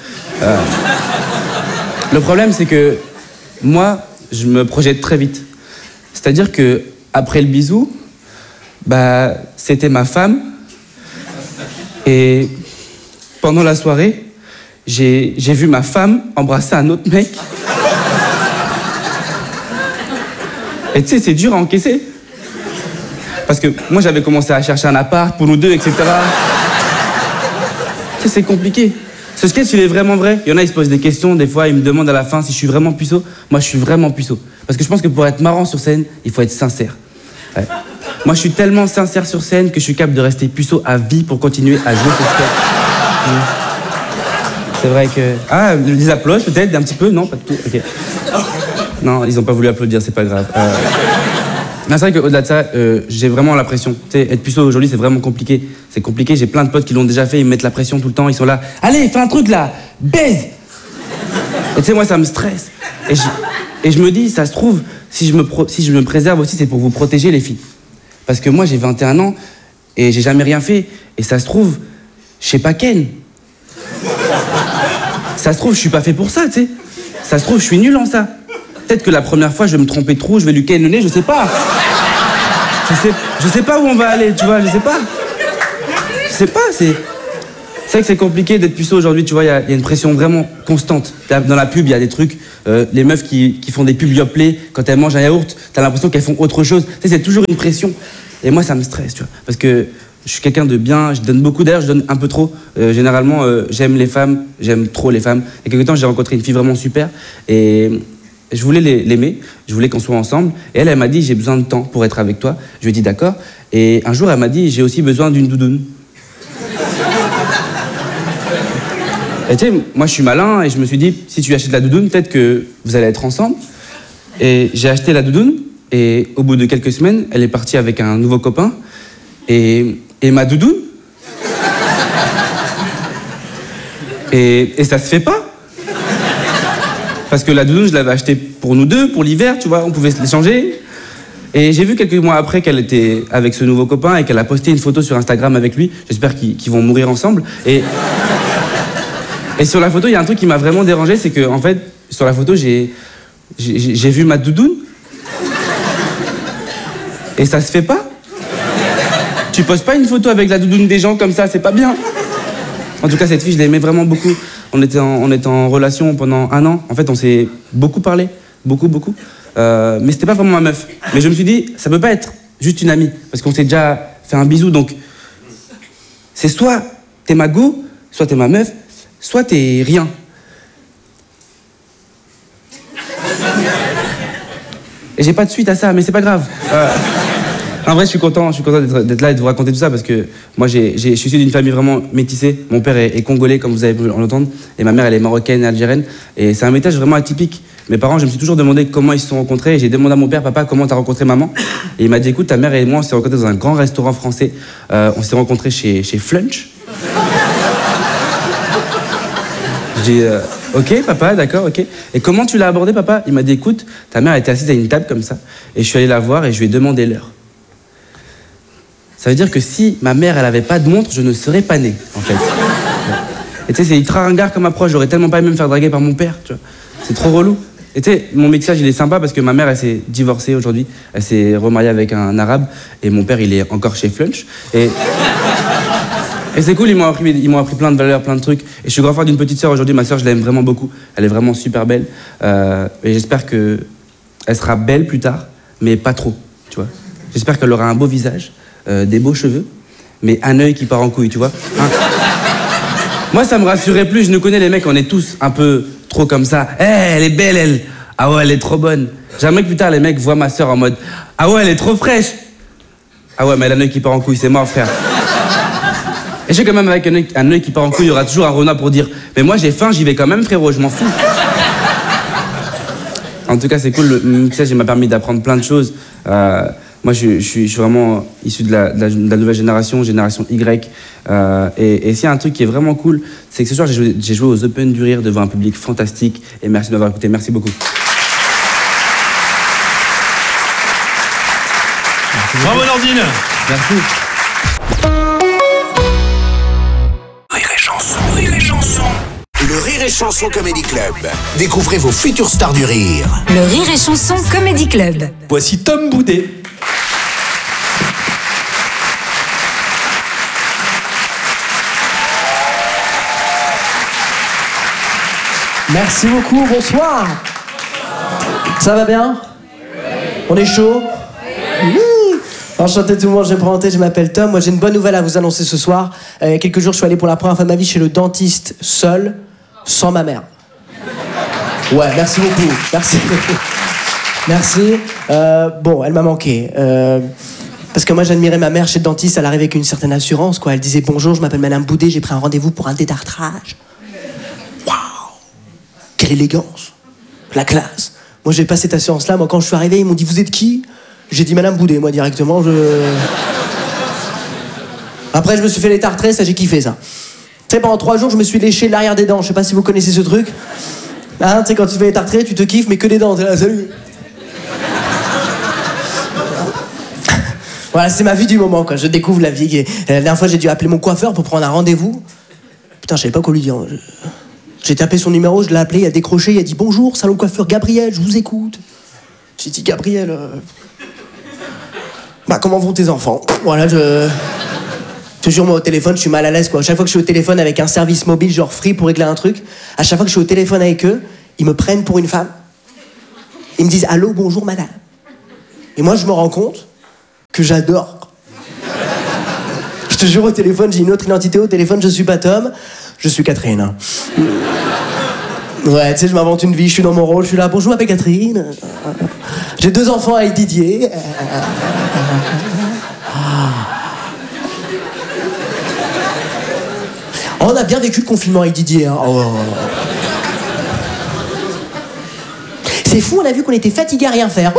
Le problème, c'est que moi, je me projette très vite. C'est-à-dire que après le bisou, bah, c'était ma femme. Et pendant la soirée, j'ai vu ma femme embrasser un autre mec. Et tu sais, c'est dur à encaisser. Parce que moi, j'avais commencé à chercher un appart pour nous deux, etc. Tu sais, c'est compliqué. Ce sketch, il est vraiment vrai. Il y en a, ils se posent des questions. Des fois, ils me demandent à la fin si je suis vraiment puceau. Moi, je suis vraiment puceau. Parce que je pense que pour être marrant sur scène, il faut être sincère. Ouais. Moi, je suis tellement sincère sur scène que je suis capable de rester puceau à vie pour continuer à jouer ce sketch. C'est vrai que... Ah, ils applaudissent peut-être un petit peu? Non, pas du tout. Ok. Non, ils n'ont pas voulu applaudir, c'est pas grave. Non, c'est vrai qu'au-delà de ça, j'ai vraiment la pression. Tu sais, être puceau aujourd'hui, c'est vraiment compliqué. C'est compliqué, j'ai plein de potes qui l'ont déjà fait, ils me mettent la pression tout le temps, ils sont là. Allez, fais un truc là, baise! Et tu sais, moi, ça me stresse. Et je me dis, ça se trouve, si je me préserve aussi, c'est pour vous protéger, les filles. Parce que moi, j'ai 21 ans et j'ai jamais rien fait. Et ça se trouve, je sais pas ken. Ça se trouve, je suis pas fait pour ça, tu sais. Ça se trouve, je suis nul en ça. Peut-être que la première fois, je vais me tromper trop, je vais lui ken le nez, je sais pas. Je sais pas où on va aller, tu vois, je sais pas. Je sais pas, c'est vrai que c'est compliqué d'être puceau aujourd'hui, tu vois, il y a une pression vraiment constante. Dans la pub, il y a des trucs, les meufs qui font des pubs Yoplait, quand elles mangent un yaourt, t'as l'impression qu'elles font autre chose. Tu sais, c'est toujours une pression. Et moi, ça me stresse, tu vois, parce que je suis quelqu'un de bien, je donne beaucoup, d'ailleurs je donne un peu trop. Généralement, j'aime les femmes, j'aime trop les femmes. Il y a quelque temps, j'ai rencontré une fille vraiment super et je voulais l'aimer, je voulais qu'on soit ensemble. Et elle m'a dit, j'ai besoin de temps pour être avec toi. Je lui ai dit d'accord. Et un jour, elle m'a dit, j'ai aussi besoin d'une doudoune. Et tu sais, moi je suis malin et je me suis dit, si tu lui achètes la doudoune, peut-être que vous allez être ensemble. Et j'ai acheté la doudoune et au bout de quelques semaines, elle est partie avec un nouveau copain. Et ma doudoune. Et ça se fait pas. Parce que la doudoune, je l'avais achetée pour nous deux, pour l'hiver, tu vois, on pouvait se l'échanger. Et j'ai vu quelques mois après qu'elle était avec ce nouveau copain et qu'elle a posté une photo sur Instagram avec lui. J'espère qu'ils vont mourir ensemble. Et sur la photo, il y a un truc qui m'a vraiment dérangé, c'est que, en fait, sur la photo, j'ai vu ma doudoune. Et ça se fait pas. Tu poses pas une photo avec la doudoune des gens comme ça, c'est pas bien. En tout cas, cette fille, je l'aimais vraiment beaucoup. On était en relation pendant 1 an. En fait, on s'est beaucoup parlé. Beaucoup. Mais c'était pas vraiment ma meuf. Mais je me suis dit, ça peut pas être juste une amie. Parce qu'on s'est déjà fait un bisou, donc... C'est soit t'es ma go, soit t'es ma meuf, soit t'es rien. Et j'ai pas de suite à ça, mais c'est pas grave. En vrai, je suis content d'être là et de vous raconter tout ça parce que moi, je suis issu d'une famille vraiment métissée. Mon père est congolais, comme vous avez pu l'entendre, et ma mère, elle est marocaine et algérienne. Et c'est un métage vraiment atypique. Mes parents, je me suis toujours demandé comment ils se sont rencontrés. Et j'ai demandé à mon père, papa, comment t'as rencontré maman? Et il m'a dit, écoute, ta mère et moi, on s'est rencontrés dans un grand restaurant français. On s'est rencontrés chez Flunch. J'ai dit, ok, papa, d'accord, ok. Et comment tu l'as abordé, papa? Il m'a dit, écoute, ta mère était assise à une table comme ça. Et je suis allé la voir et je lui ai demandé l'heure. Ça veut dire que si ma mère, elle avait pas de montre, je ne serais pas né, en fait. Et tu sais, c'est ultra ringard comme approche. J'aurais tellement pas aimé me faire draguer par mon père, tu vois. C'est trop relou. Et tu sais, mon mixage, il est sympa parce que ma mère, elle s'est divorcée aujourd'hui. Elle s'est remariée avec un arabe. Et mon père, il est encore chez Flunch. Et c'est cool, ils m'ont appris plein de valeurs, plein de trucs. Et je suis grand frère d'une petite sœur aujourd'hui. Ma sœur, je l'aime vraiment beaucoup. Elle est vraiment super belle. Et j'espère qu'elle sera belle plus tard, mais pas trop, tu vois. J'espère qu'elle aura un beau visage. Des beaux cheveux, mais un œil qui part en couille, tu vois. Moi, ça me rassurait plus. Je nous connais, les mecs, on est tous un peu trop comme ça. Eh, elle est belle, elle. Ah ouais, elle est trop bonne. J'aimerais que plus tard, les mecs voient ma sœur en mode ah ouais, elle est trop fraîche. Ah ouais, mais elle a un œil qui part en couille, c'est mort, frère. Et je sais quand même, avec un œil qui part en couille, il y aura toujours un renard pour dire mais moi, j'ai faim, j'y vais quand même, frérot, je m'en fous. En tout cas, c'est cool. Le mixage m'a permis d'apprendre plein de choses. Moi, je suis vraiment issu de la nouvelle génération Y. Et s'il y a un truc qui est vraiment cool, c'est que ce soir, j'ai joué aux Open du Rire devant un public fantastique. Et merci de m'avoir écouté. Merci beaucoup.
Bravo Nordine.
Merci.
Rire et chanson, rire et chanson. Le Rire et Chanson Comedy Club. Découvrez vos futures stars du rire.
Le Rire et Chanson Comedy Club.
Voici Tom Boudet.
Merci beaucoup, bonsoir. Ça va bien? On est chaud? Oui. Enchanté tout le monde, je vais me présenter, je m'appelle Tom. Moi j'ai une bonne nouvelle à vous annoncer ce soir. Il y a quelques jours, je suis allé pour la première fois de ma vie chez le dentiste seul, sans ma mère. Ouais, merci beaucoup. Merci. Merci. Bon, elle m'a manqué. Parce que moi j'admirais ma mère chez le dentiste, elle arrivait avec une certaine assurance, quoi. Elle disait bonjour, je m'appelle Madame Boudet, j'ai pris un rendez-vous pour un détartrage. Waouh! Quelle élégance! La classe! Moi j'ai pas cette assurance-là, moi quand je suis arrivé, ils m'ont dit vous êtes qui? J'ai dit Madame Boudet, moi directement, Après je me suis fait les tartrés, ça j'ai kiffé ça. Tu sais, pendant 3 jours je me suis léché l'arrière des dents, je sais pas si vous connaissez ce truc. Hein, tu sais, quand tu fais les tartrés, tu te kiffes, mais que des dents, t'es là, salut! Voilà, c'est ma vie du moment, quoi. Je découvre la vie. La dernière fois, j'ai dû appeler mon coiffeur pour prendre un rendez-vous. Putain, je savais pas quoi lui dire. J'ai tapé son numéro, je l'ai appelé, il a décroché, il a dit bonjour, salon coiffeur Gabriel, je vous écoute. J'ai dit Gabriel, bah comment vont tes enfants? Voilà, je te jure, moi au téléphone, je suis mal à l'aise, quoi. Chaque fois que je suis au téléphone avec un service mobile, genre Free pour régler un truc, à chaque fois que je suis au téléphone avec eux, ils me prennent pour une femme. Ils me disent allô, bonjour madame. Et moi, je me rends compte que j'adore. Je te jure, au téléphone, j'ai une autre identité. Au téléphone, je suis pas Tom, je suis Catherine. Ouais, tu sais, je m'invente une vie, je suis dans mon rôle, je suis là, bonjour, je m'appelle Catherine. J'ai 2 enfants avec Didier. On a bien vécu le confinement avec Didier. Hein. Oh. C'est fou, on a vu qu'on était fatigués à rien faire.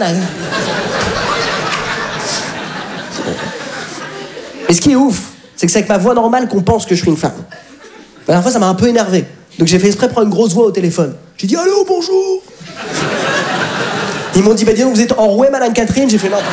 Et ce qui est ouf, c'est que c'est avec ma voix normale qu'on pense que je suis une femme. La dernière fois, ça m'a un peu énervé. Donc j'ai fait exprès prendre une grosse voix au téléphone. J'ai dit allô, bonjour. Ils m'ont dit bah dis donc, vous êtes enrouée, madame Catherine. J'ai fait non.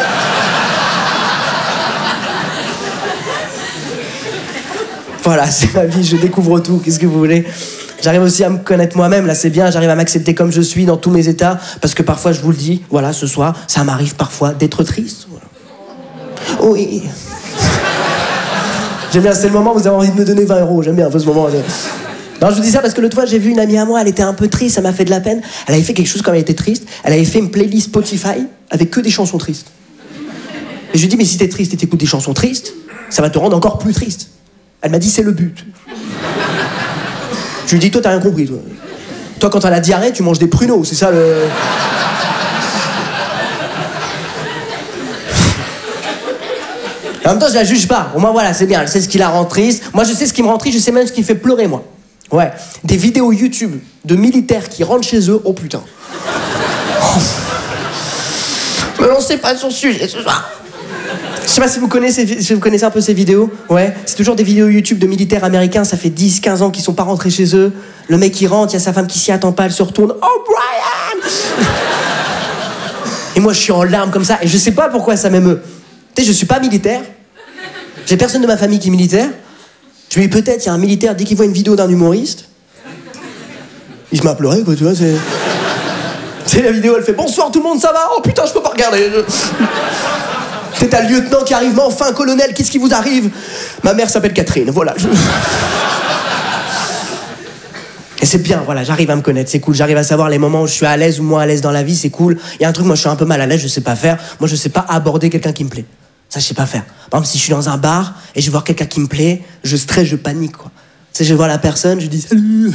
Voilà, c'est ma vie, je découvre tout. Qu'est-ce que vous voulez? J'arrive aussi à me connaître moi-même, là c'est bien, j'arrive à m'accepter comme je suis dans tous mes états, parce que parfois, je vous le dis, voilà, ce soir, ça m'arrive parfois d'être triste. Voilà. Oui. J'aime bien, c'est le moment où vous avez envie de me donner 20 €, j'aime bien un peu ce moment. Non, je vous dis ça parce que l'autre fois, j'ai vu une amie à moi, elle était un peu triste, ça m'a fait de la peine. Elle avait fait quelque chose quand elle était triste, elle avait fait une playlist Spotify avec que des chansons tristes. Et je lui dis, mais si t'es triste et t'écoutes des chansons tristes, ça va te rendre encore plus triste. Elle m'a dit, c'est le but. Je lui dis, toi, t'as rien compris, toi. Toi, quand t'as la diarrhée, tu manges des pruneaux, c'est ça le... En même temps, je la juge pas. Au moins, voilà, c'est bien. Elle sait ce qui la rend triste. Moi, je sais ce qui me rend triste, je sais même ce qui me fait pleurer, moi. Ouais. Des vidéos YouTube de militaires qui rentrent chez eux. Oh putain. Me lancez pas sur le sujet ce soir. Je sais pas si vous connaissez un peu ces vidéos. Ouais. C'est toujours des vidéos YouTube de militaires américains. Ça fait 10-15 ans qu'ils sont pas rentrés chez eux. Le mec, il rentre, il y a sa femme qui s'y attend pas, elle se retourne. Oh, Brian. Et moi, je suis en larmes comme ça. Et je sais pas pourquoi ça m'émeut. Tu sais, je suis pas militaire. J'ai personne de ma famille qui est militaire. Je me dis peut-être, il y a un militaire, dès qu'il voit une vidéo d'un humoriste, il se met à pleurer, quoi, tu vois, c'est... Tu sais, la vidéo, elle fait « Bonsoir tout le monde, ça va? Oh putain, je peux pas regarder. » Tu sais, t'as le lieutenant qui arrive, mais enfin, colonel, qu'est-ce qui vous arrive? Ma mère s'appelle Catherine, voilà. Et c'est bien, voilà, j'arrive à me connaître, c'est cool. J'arrive à savoir les moments où je suis à l'aise ou moins à l'aise dans la vie, c'est cool. Il y a un truc, moi, je suis un peu mal à l'aise, je sais pas faire. Moi, je sais pas aborder quelqu'un qui me plaît. Ça, je sais pas faire. Par exemple, si je suis dans un bar et je vais voir quelqu'un qui me plaît, je stresse, je panique, quoi. sais, je vois la personne, je lui dis salut.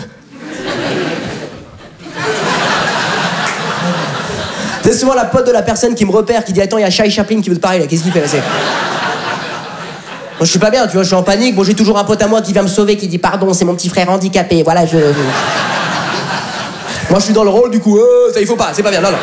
C'est souvent la pote de la personne qui me repère, qui dit attends, il y a Charlie Chaplin qui veut te parler là, qu'est-ce qu'il fait là, Moi je suis pas bien, tu vois, je suis en panique. Bon, j'ai toujours un pote à moi qui vient me sauver, qui dit pardon, c'est mon petit frère handicapé, voilà, Moi je suis dans le rôle du coup, ça il faut pas, c'est pas bien, non.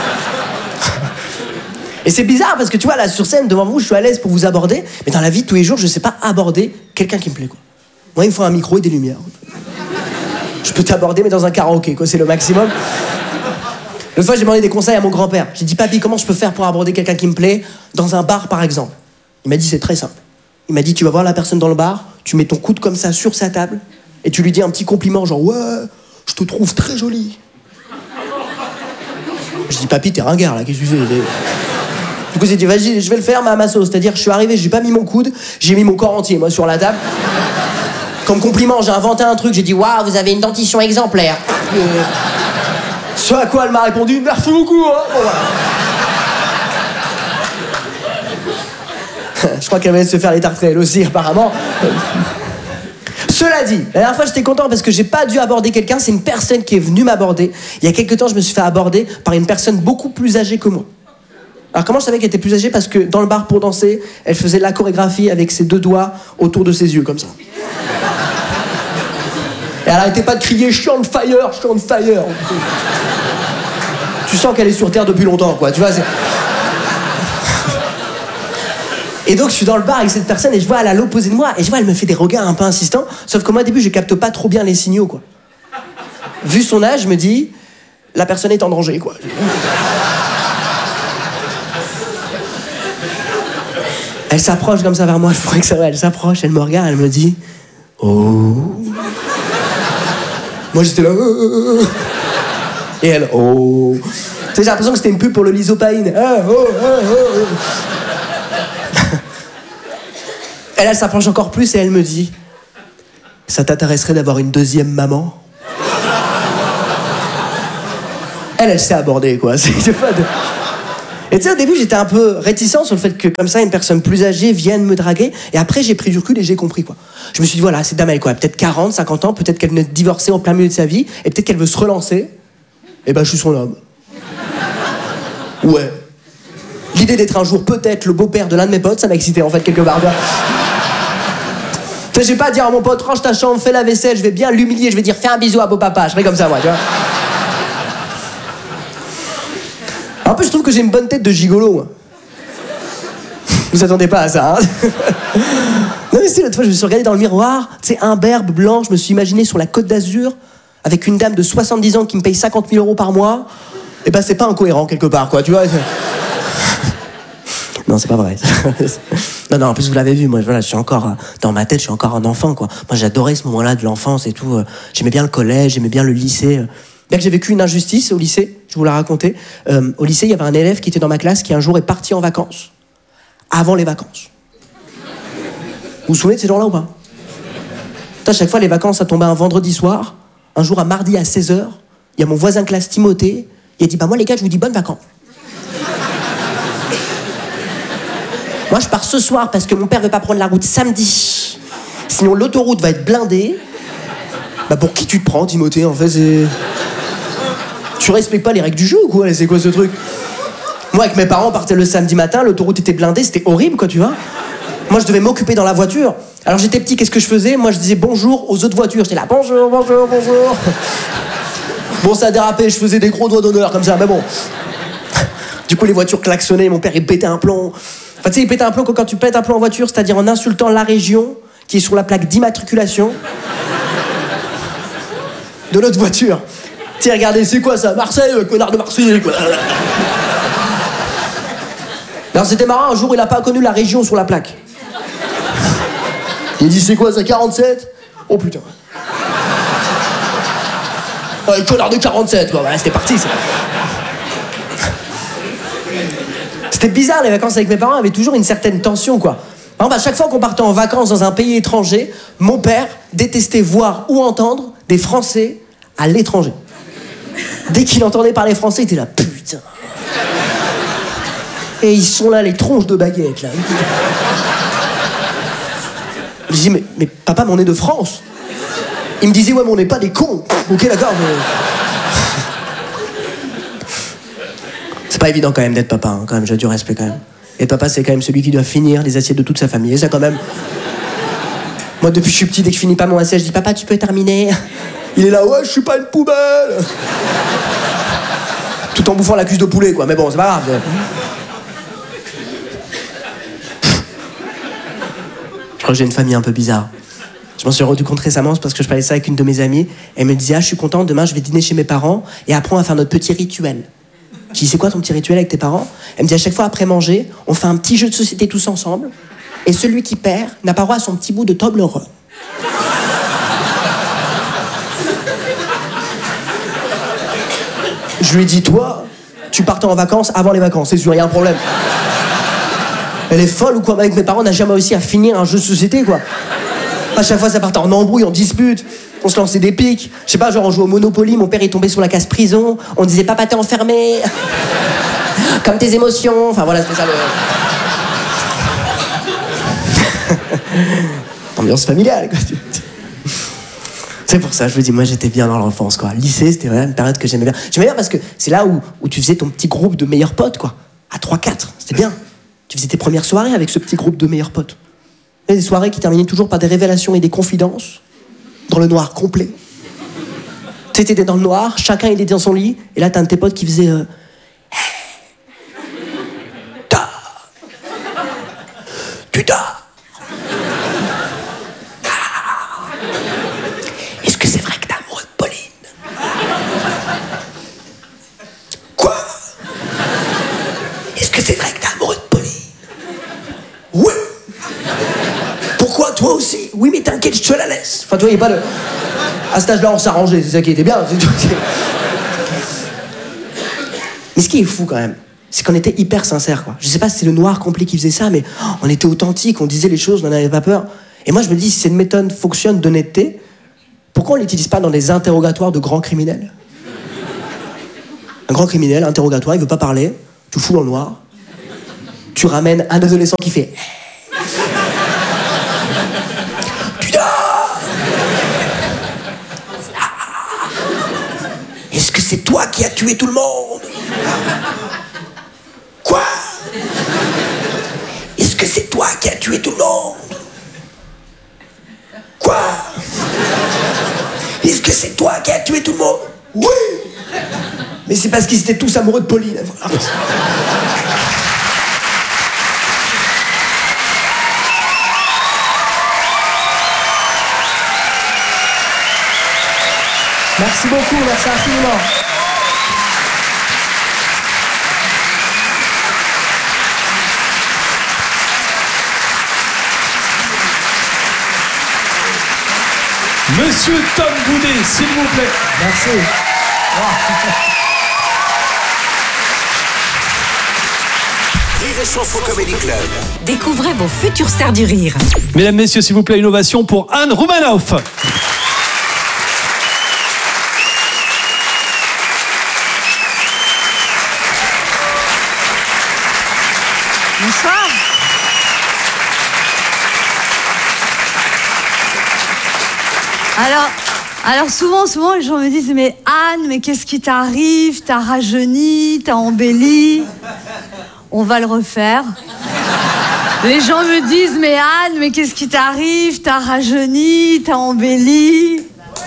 Et c'est bizarre parce que tu vois, là sur scène, devant vous, je suis à l'aise pour vous aborder, mais dans la vie de tous les jours, je sais pas aborder quelqu'un qui me plaît, quoi. Moi, il me faut un micro et des lumières. Je peux t'aborder, mais dans un karaoké, quoi, c'est le maximum. L'autre fois, j'ai demandé des conseils à mon grand-père. J'ai dit, papy, comment je peux faire pour aborder quelqu'un qui me plaît dans un bar, par exemple? Il m'a dit, c'est très simple. Il m'a dit, tu vas voir la personne dans le bar, tu mets ton coude comme ça sur sa table, et tu lui dis un petit compliment, genre, ouais, je te trouve très jolie. Je dis, papy, t'es ringard, là, qu'est-ce que tu fais? Du coup, j'ai dit, vas-y, je vais le faire, mais à ma sauce. C'est-à-dire, je suis arrivé, j'ai pas mis mon coude, j'ai mis mon corps entier, moi, sur la table. Comme compliment, j'ai inventé un truc, j'ai dit, waouh, vous avez une dentition exemplaire. Ce à quoi elle m'a répondu, merci beaucoup, hein. Bon, voilà. Je crois qu'elle va se faire les tartes elle aussi, apparemment. Cela dit, la dernière fois j'étais content parce que j'ai pas dû aborder quelqu'un, c'est une personne qui est venue m'aborder. Il y a quelques temps, je me suis fait aborder par une personne beaucoup plus âgée que moi. Alors comment je savais qu'elle était plus âgée? Parce que dans le bar pour danser, elle faisait la chorégraphie avec ses 2 doigts autour de ses yeux, comme ça. Et elle arrêtait pas de crier « je suis on fire, je suis on fire ». Tu sens qu'elle est sur Terre depuis longtemps, quoi, tu vois, c'est... Et donc je suis dans le bar avec cette personne et je vois elle à l'opposé de moi et je vois elle me fait des regards un peu insistants, sauf que moi au début je capte pas trop bien les signaux, quoi. Vu son âge, je me dis la personne est en danger, quoi. Elle s'approche comme ça vers moi, je pourrais que ça va, elle s'approche, elle me regarde, elle me dit oh. Moi j'étais là et elle oh. Tu sais, j'ai l'impression que c'était une pub pour le Lysopaïne. Elle s'approche encore plus et elle me dit « Ça t'intéresserait d'avoir une deuxième maman ?» Elle s'est abordée, quoi. C'est pas de... Et tu sais, au début, j'étais un peu réticent sur le fait que, comme ça, une personne plus âgée vienne me draguer. Et après, j'ai pris du recul et j'ai compris, quoi. Je me suis dit, voilà, cette dame, elle est quoi? Peut-être 40, 50 ans, peut-être qu'elle venait de divorcer en plein milieu de sa vie, et peut-être qu'elle veut se relancer. Et ben, je suis son homme. Ouais. L'idée d'être un jour peut-être le beau-père de l'un de mes potes, ça m'a excité, en fait, quelque part. Tu sais, j'ai pas à dire à mon pote, range ta chambre, fais la vaisselle, je vais bien l'humilier, je vais dire, fais un bisou à beau papa, je serai comme ça, moi, tu vois. En plus, je trouve que j'ai une bonne tête de gigolo, moi. Vous attendez pas à ça, hein? Non, mais si, l'autre fois, je me suis regardé dans le miroir, tu sais, imberbe, blanc, je me suis imaginé sur la Côte d'Azur, avec une dame de 70 ans qui me paye 50 000 € par mois. Et ben, c'est pas incohérent, quelque part, quoi, tu vois. Non, c'est pas vrai. Non, en plus, vous l'avez vu, moi, voilà, je suis encore, dans ma tête, je suis encore un enfant, quoi. Moi, j'adorais ce moment-là de l'enfance et tout. J'aimais bien le collège, j'aimais bien le lycée. Bien que j'ai vécu une injustice au lycée, je vous la racontais. Au lycée, il y avait un élève qui était dans ma classe qui, un jour, est parti en vacances. Avant les vacances. Vous vous souvenez de ces gens-là ou pas? À chaque fois, les vacances, ça tombait un vendredi soir. Un jour, à mardi à 16h, il y a mon voisin de classe, Timothée. Il a dit, bah moi, les gars, je vous dis bonnes vacances. Moi, je pars ce soir parce que mon père veut pas prendre la route samedi. Sinon, l'autoroute va être blindée. Bah, pour qui tu te prends, Timothée, en fait, c'est... Tu respectes pas les règles du jeu ou quoi? C'est quoi ce truc? Moi, avec mes parents, on partait le samedi matin, l'autoroute était blindée, c'était horrible, quoi, tu vois. Moi, je devais m'occuper dans la voiture. Alors, j'étais petit, qu'est-ce que je faisais? Moi, je disais bonjour aux autres voitures. J'étais là, bonjour, bonjour, bonjour. Bon, ça a dérapé, je faisais des gros doigts d'honneur, comme ça, mais bon. Du coup, les voitures klaxonnaient, mon père, il pétait un plomb. Enfin, tu sais, il pétait un plomb quand tu pètes un plomb en voiture, c'est-à-dire en insultant la région qui est sur la plaque d'immatriculation de l'autre voiture. Tu sais, regardez, c'est quoi ça? Marseille, connard de Marseille, quoi. Alors, c'était marrant, un jour, il a pas connu la région sur la plaque. Il dit, c'est quoi ça, 47? Oh putain. Ouais, connard de 47, quoi. Voilà, c'était parti, ça. C'était bizarre, les vacances avec mes parents avaient toujours une certaine tension, quoi. Par exemple, à chaque fois qu'on partait en vacances dans un pays étranger, mon père détestait voir ou entendre des Français à l'étranger. Dès qu'il entendait parler français, il était là, putain. Et ils sont là, les tronches de baguettes, là. Je dis, mais papa, mais on est de France. Il me disait, ouais, mais on n'est pas des cons. Ok, d'accord, mais... C'est pas évident quand même d'être papa, hein, quand même, j'ai du respect quand même. Et papa, c'est quand même celui qui doit finir les assiettes de toute sa famille. Et ça, quand même... Moi, depuis que je suis petit, dès que je finis pas mon assiette, je dis, papa, tu peux terminer? Il est là, ouais, je suis pas une poubelle. Tout en bouffant la cuisse de poulet, quoi. Mais bon, c'est pas grave. Je crois que j'ai une famille un peu bizarre. Je m'en suis rendu compte récemment, c'est parce que je parlais ça avec une de mes amies. Elle me disait, ah, je suis contente, demain je vais dîner chez mes parents et après on va faire notre petit rituel. Je dis, c'est quoi ton petit rituel avec tes parents? Elle me dit, à chaque fois après manger, on fait un petit jeu de société tous ensemble et celui qui perd n'a pas droit à son petit bout de Toblerone. Je lui ai dit, toi, tu partais en vacances avant les vacances, c'est sûr, il y a un problème. Elle est folle ou quoi? Avec mes parents, on n'a jamais réussi à finir un jeu de société, quoi. À chaque fois, ça partait en embrouille, en dispute. On se lançait des piques. Je sais pas, genre on jouait au Monopoly, mon père est tombé sur la case prison. On disait, papa, t'es enfermé. Comme tes émotions. Enfin voilà, c'était ça le... Ambiance familiale, quoi. C'est pour ça, je vous dis, moi j'étais bien dans l'enfance, quoi. Lycée, c'était vraiment une période que j'aimais bien. J'aimais bien parce que c'est là où tu faisais ton petit groupe de meilleurs potes, quoi. À 3-4, c'était bien. Tu faisais tes premières soirées avec ce petit groupe de meilleurs potes. Et des soirées qui terminaient toujours par des révélations et des confidences, dans le noir complet. Tu sais, t'étais dans le noir, chacun il était dans son lit, et là t'as un de tes potes qui faisait Tu dors. Est-ce que c'est vrai que t'es amoureux de Pauline? Quoi? Est-ce que c'est vrai que t'es amoureux de Pauline? Oui. Pourquoi, toi aussi? Oui, mais t'inquiète, je te la laisse. Enfin, tu vois, il n'y a pas de... À cet âge-là, on s'arrangeait, c'est ça qui était bien. Mais ce qui est fou, quand même, c'est qu'on était hyper sincères, quoi. Je sais pas si c'est le noir complet qui faisait ça, mais on était authentiques, on disait les choses, on n'avait pas peur. Et moi, je me dis, si cette méthode fonctionne d'honnêteté, pourquoi on l'utilise pas dans des interrogatoires de grands criminels? Un grand criminel, interrogatoire, il veut pas parler, tu le fous dans le noir, tu ramènes un adolescent qui fait... Est-ce que c'est toi qui as tué tout le monde? Quoi? Est-ce que c'est toi qui as tué tout le monde? Quoi? Est-ce que c'est toi qui as tué tout le monde? Oui. Mais c'est parce qu'ils étaient tous amoureux de Pauline. Voilà. Merci beaucoup, merci infiniment.
Monsieur Tom Boudet, s'il vous plaît.
Merci.
Rire et Chanson Comedy Club.
Découvrez vos futures stars du rire.
Mesdames, messieurs, s'il vous plaît, une ovation pour Anne Roumanoff.
Bonsoir. Alors souvent les gens me disent, mais Anne, mais qu'est-ce qui t'arrive? T'as rajeuni, t'as embelli. On va le refaire. Les gens me disent, mais Anne, mais qu'est-ce qui t'arrive? T'as rajeuni, t'as embelli.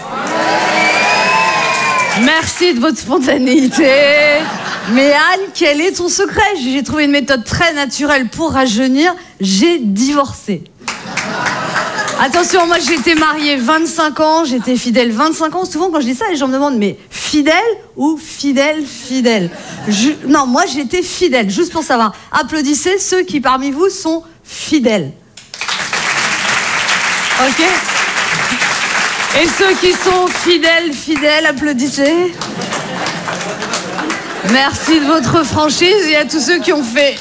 Merci de votre spontanéité. Mais Anne, quel est ton secret? J'ai trouvé une méthode très naturelle pour rajeunir. J'ai divorcé. Attention, moi j'ai été mariée 25 ans, j'étais fidèle 25 ans. Souvent quand je dis ça, les gens me demandent, mais fidèle ou fidèle? Non, moi j'étais fidèle, juste pour savoir. Applaudissez ceux qui parmi vous sont fidèles. Ok? Et ceux qui sont fidèles, applaudissez. Merci de votre franchise et à tous ceux qui ont fait.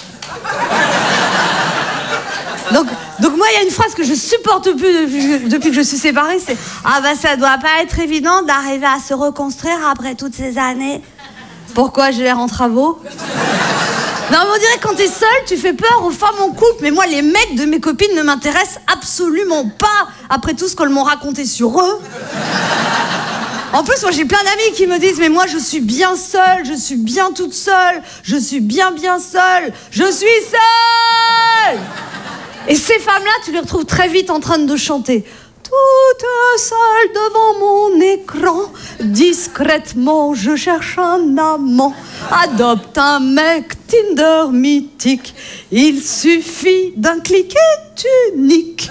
Donc moi, il y a une phrase que je supporte plus depuis que je suis séparée, c'est « Ah ben ça doit pas être évident d'arriver à se reconstruire après toutes ces années. Pourquoi j'ai l'air en travaux ?» Non, mais on dirait que quand t'es seule, tu fais peur aux femmes en couple. Mais moi, les mecs de mes copines ne m'intéressent absolument pas, après tout ce qu'elles m'ont raconté sur eux. En plus, moi, j'ai plein d'amis qui me disent « Mais moi, je suis bien seule, je suis bien toute seule, je suis bien seule, je suis seule !» Et ces femmes-là, tu les retrouves très vite en train de chanter. Toute seule devant mon écran, discrètement, je cherche un amant. Adopte un mec Tinder mythique, il suffit d'un clic et tu niques.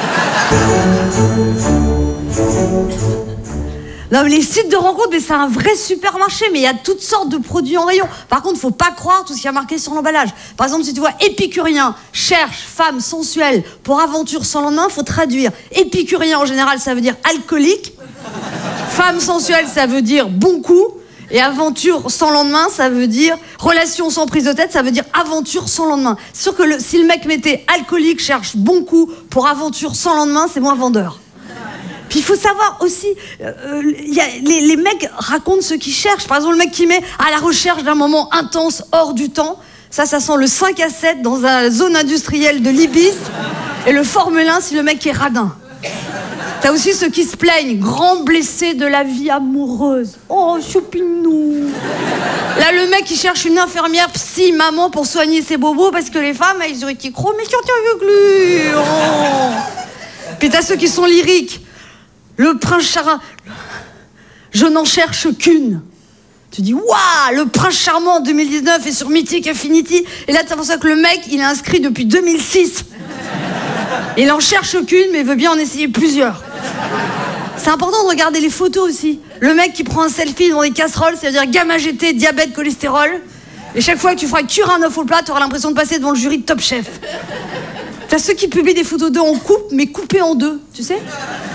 Non, mais les sites de rencontres, mais c'est un vrai supermarché, mais il y a toutes sortes de produits en rayon. Par contre, faut pas croire tout ce qui a marqué sur l'emballage. Par exemple, si tu vois épicurien, cherche femme sensuelle pour aventure sans lendemain, faut traduire. Épicurien, en général, ça veut dire alcoolique. Femme sensuelle, ça veut dire bon coup. Et aventure sans lendemain, ça veut dire relation sans prise de tête, ça veut dire aventure sans lendemain. C'est sûr que si le mec mettait alcoolique, cherche bon coup pour aventure sans lendemain, c'est moins vendeur. Puis il faut savoir aussi, les mecs racontent ce qu'ils cherchent. Par exemple, le mec qui met à la recherche d'un moment intense hors du temps, ça sent le 5 à 7 dans la zone industrielle de l'Ibis et le Formule 1 si le mec est radin. T'as aussi ceux qui se plaignent, grands blessés de la vie amoureuse. Oh, choupinou. Là, le mec, il cherche une infirmière psy, maman, pour soigner ses bobos parce que les femmes, elles ont été gros, mais avec lui. Oh. Puis t'as ceux qui sont lyriques. Le prince charmant, je n'en cherche qu'une. Tu dis, waouh, le prince charmant 2019 est sur Mythic Infinity. Et là, c'est pour ça que le mec, il est inscrit depuis 2006. Il en cherche qu'une, mais veut bien en essayer plusieurs. C'est important de regarder les photos aussi. Le mec qui prend un selfie dans des casseroles, c'est-à-dire gamma GT, diabète, cholestérol. Et chaque fois que tu feras cuire un œuf au plat, tu auras l'impression de passer devant le jury de Top Chef. T'as ceux qui publient des photos d'eux en couple, mais coupées en deux, tu sais ?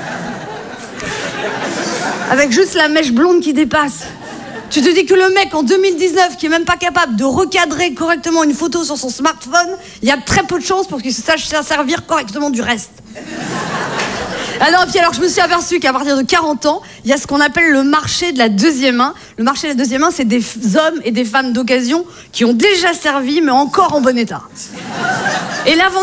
Avec juste la mèche blonde qui dépasse. Tu te dis que le mec en 2019 qui est même pas capable de recadrer correctement une photo sur son smartphone, il y a très peu de chances pour qu'il se sache servir correctement du reste. Alors je me suis aperçue qu'à partir de 40 ans, il y a ce qu'on appelle le marché de la deuxième main. Le marché de la deuxième main, c'est des hommes et des femmes d'occasion qui ont déjà servi mais encore en bon état. Et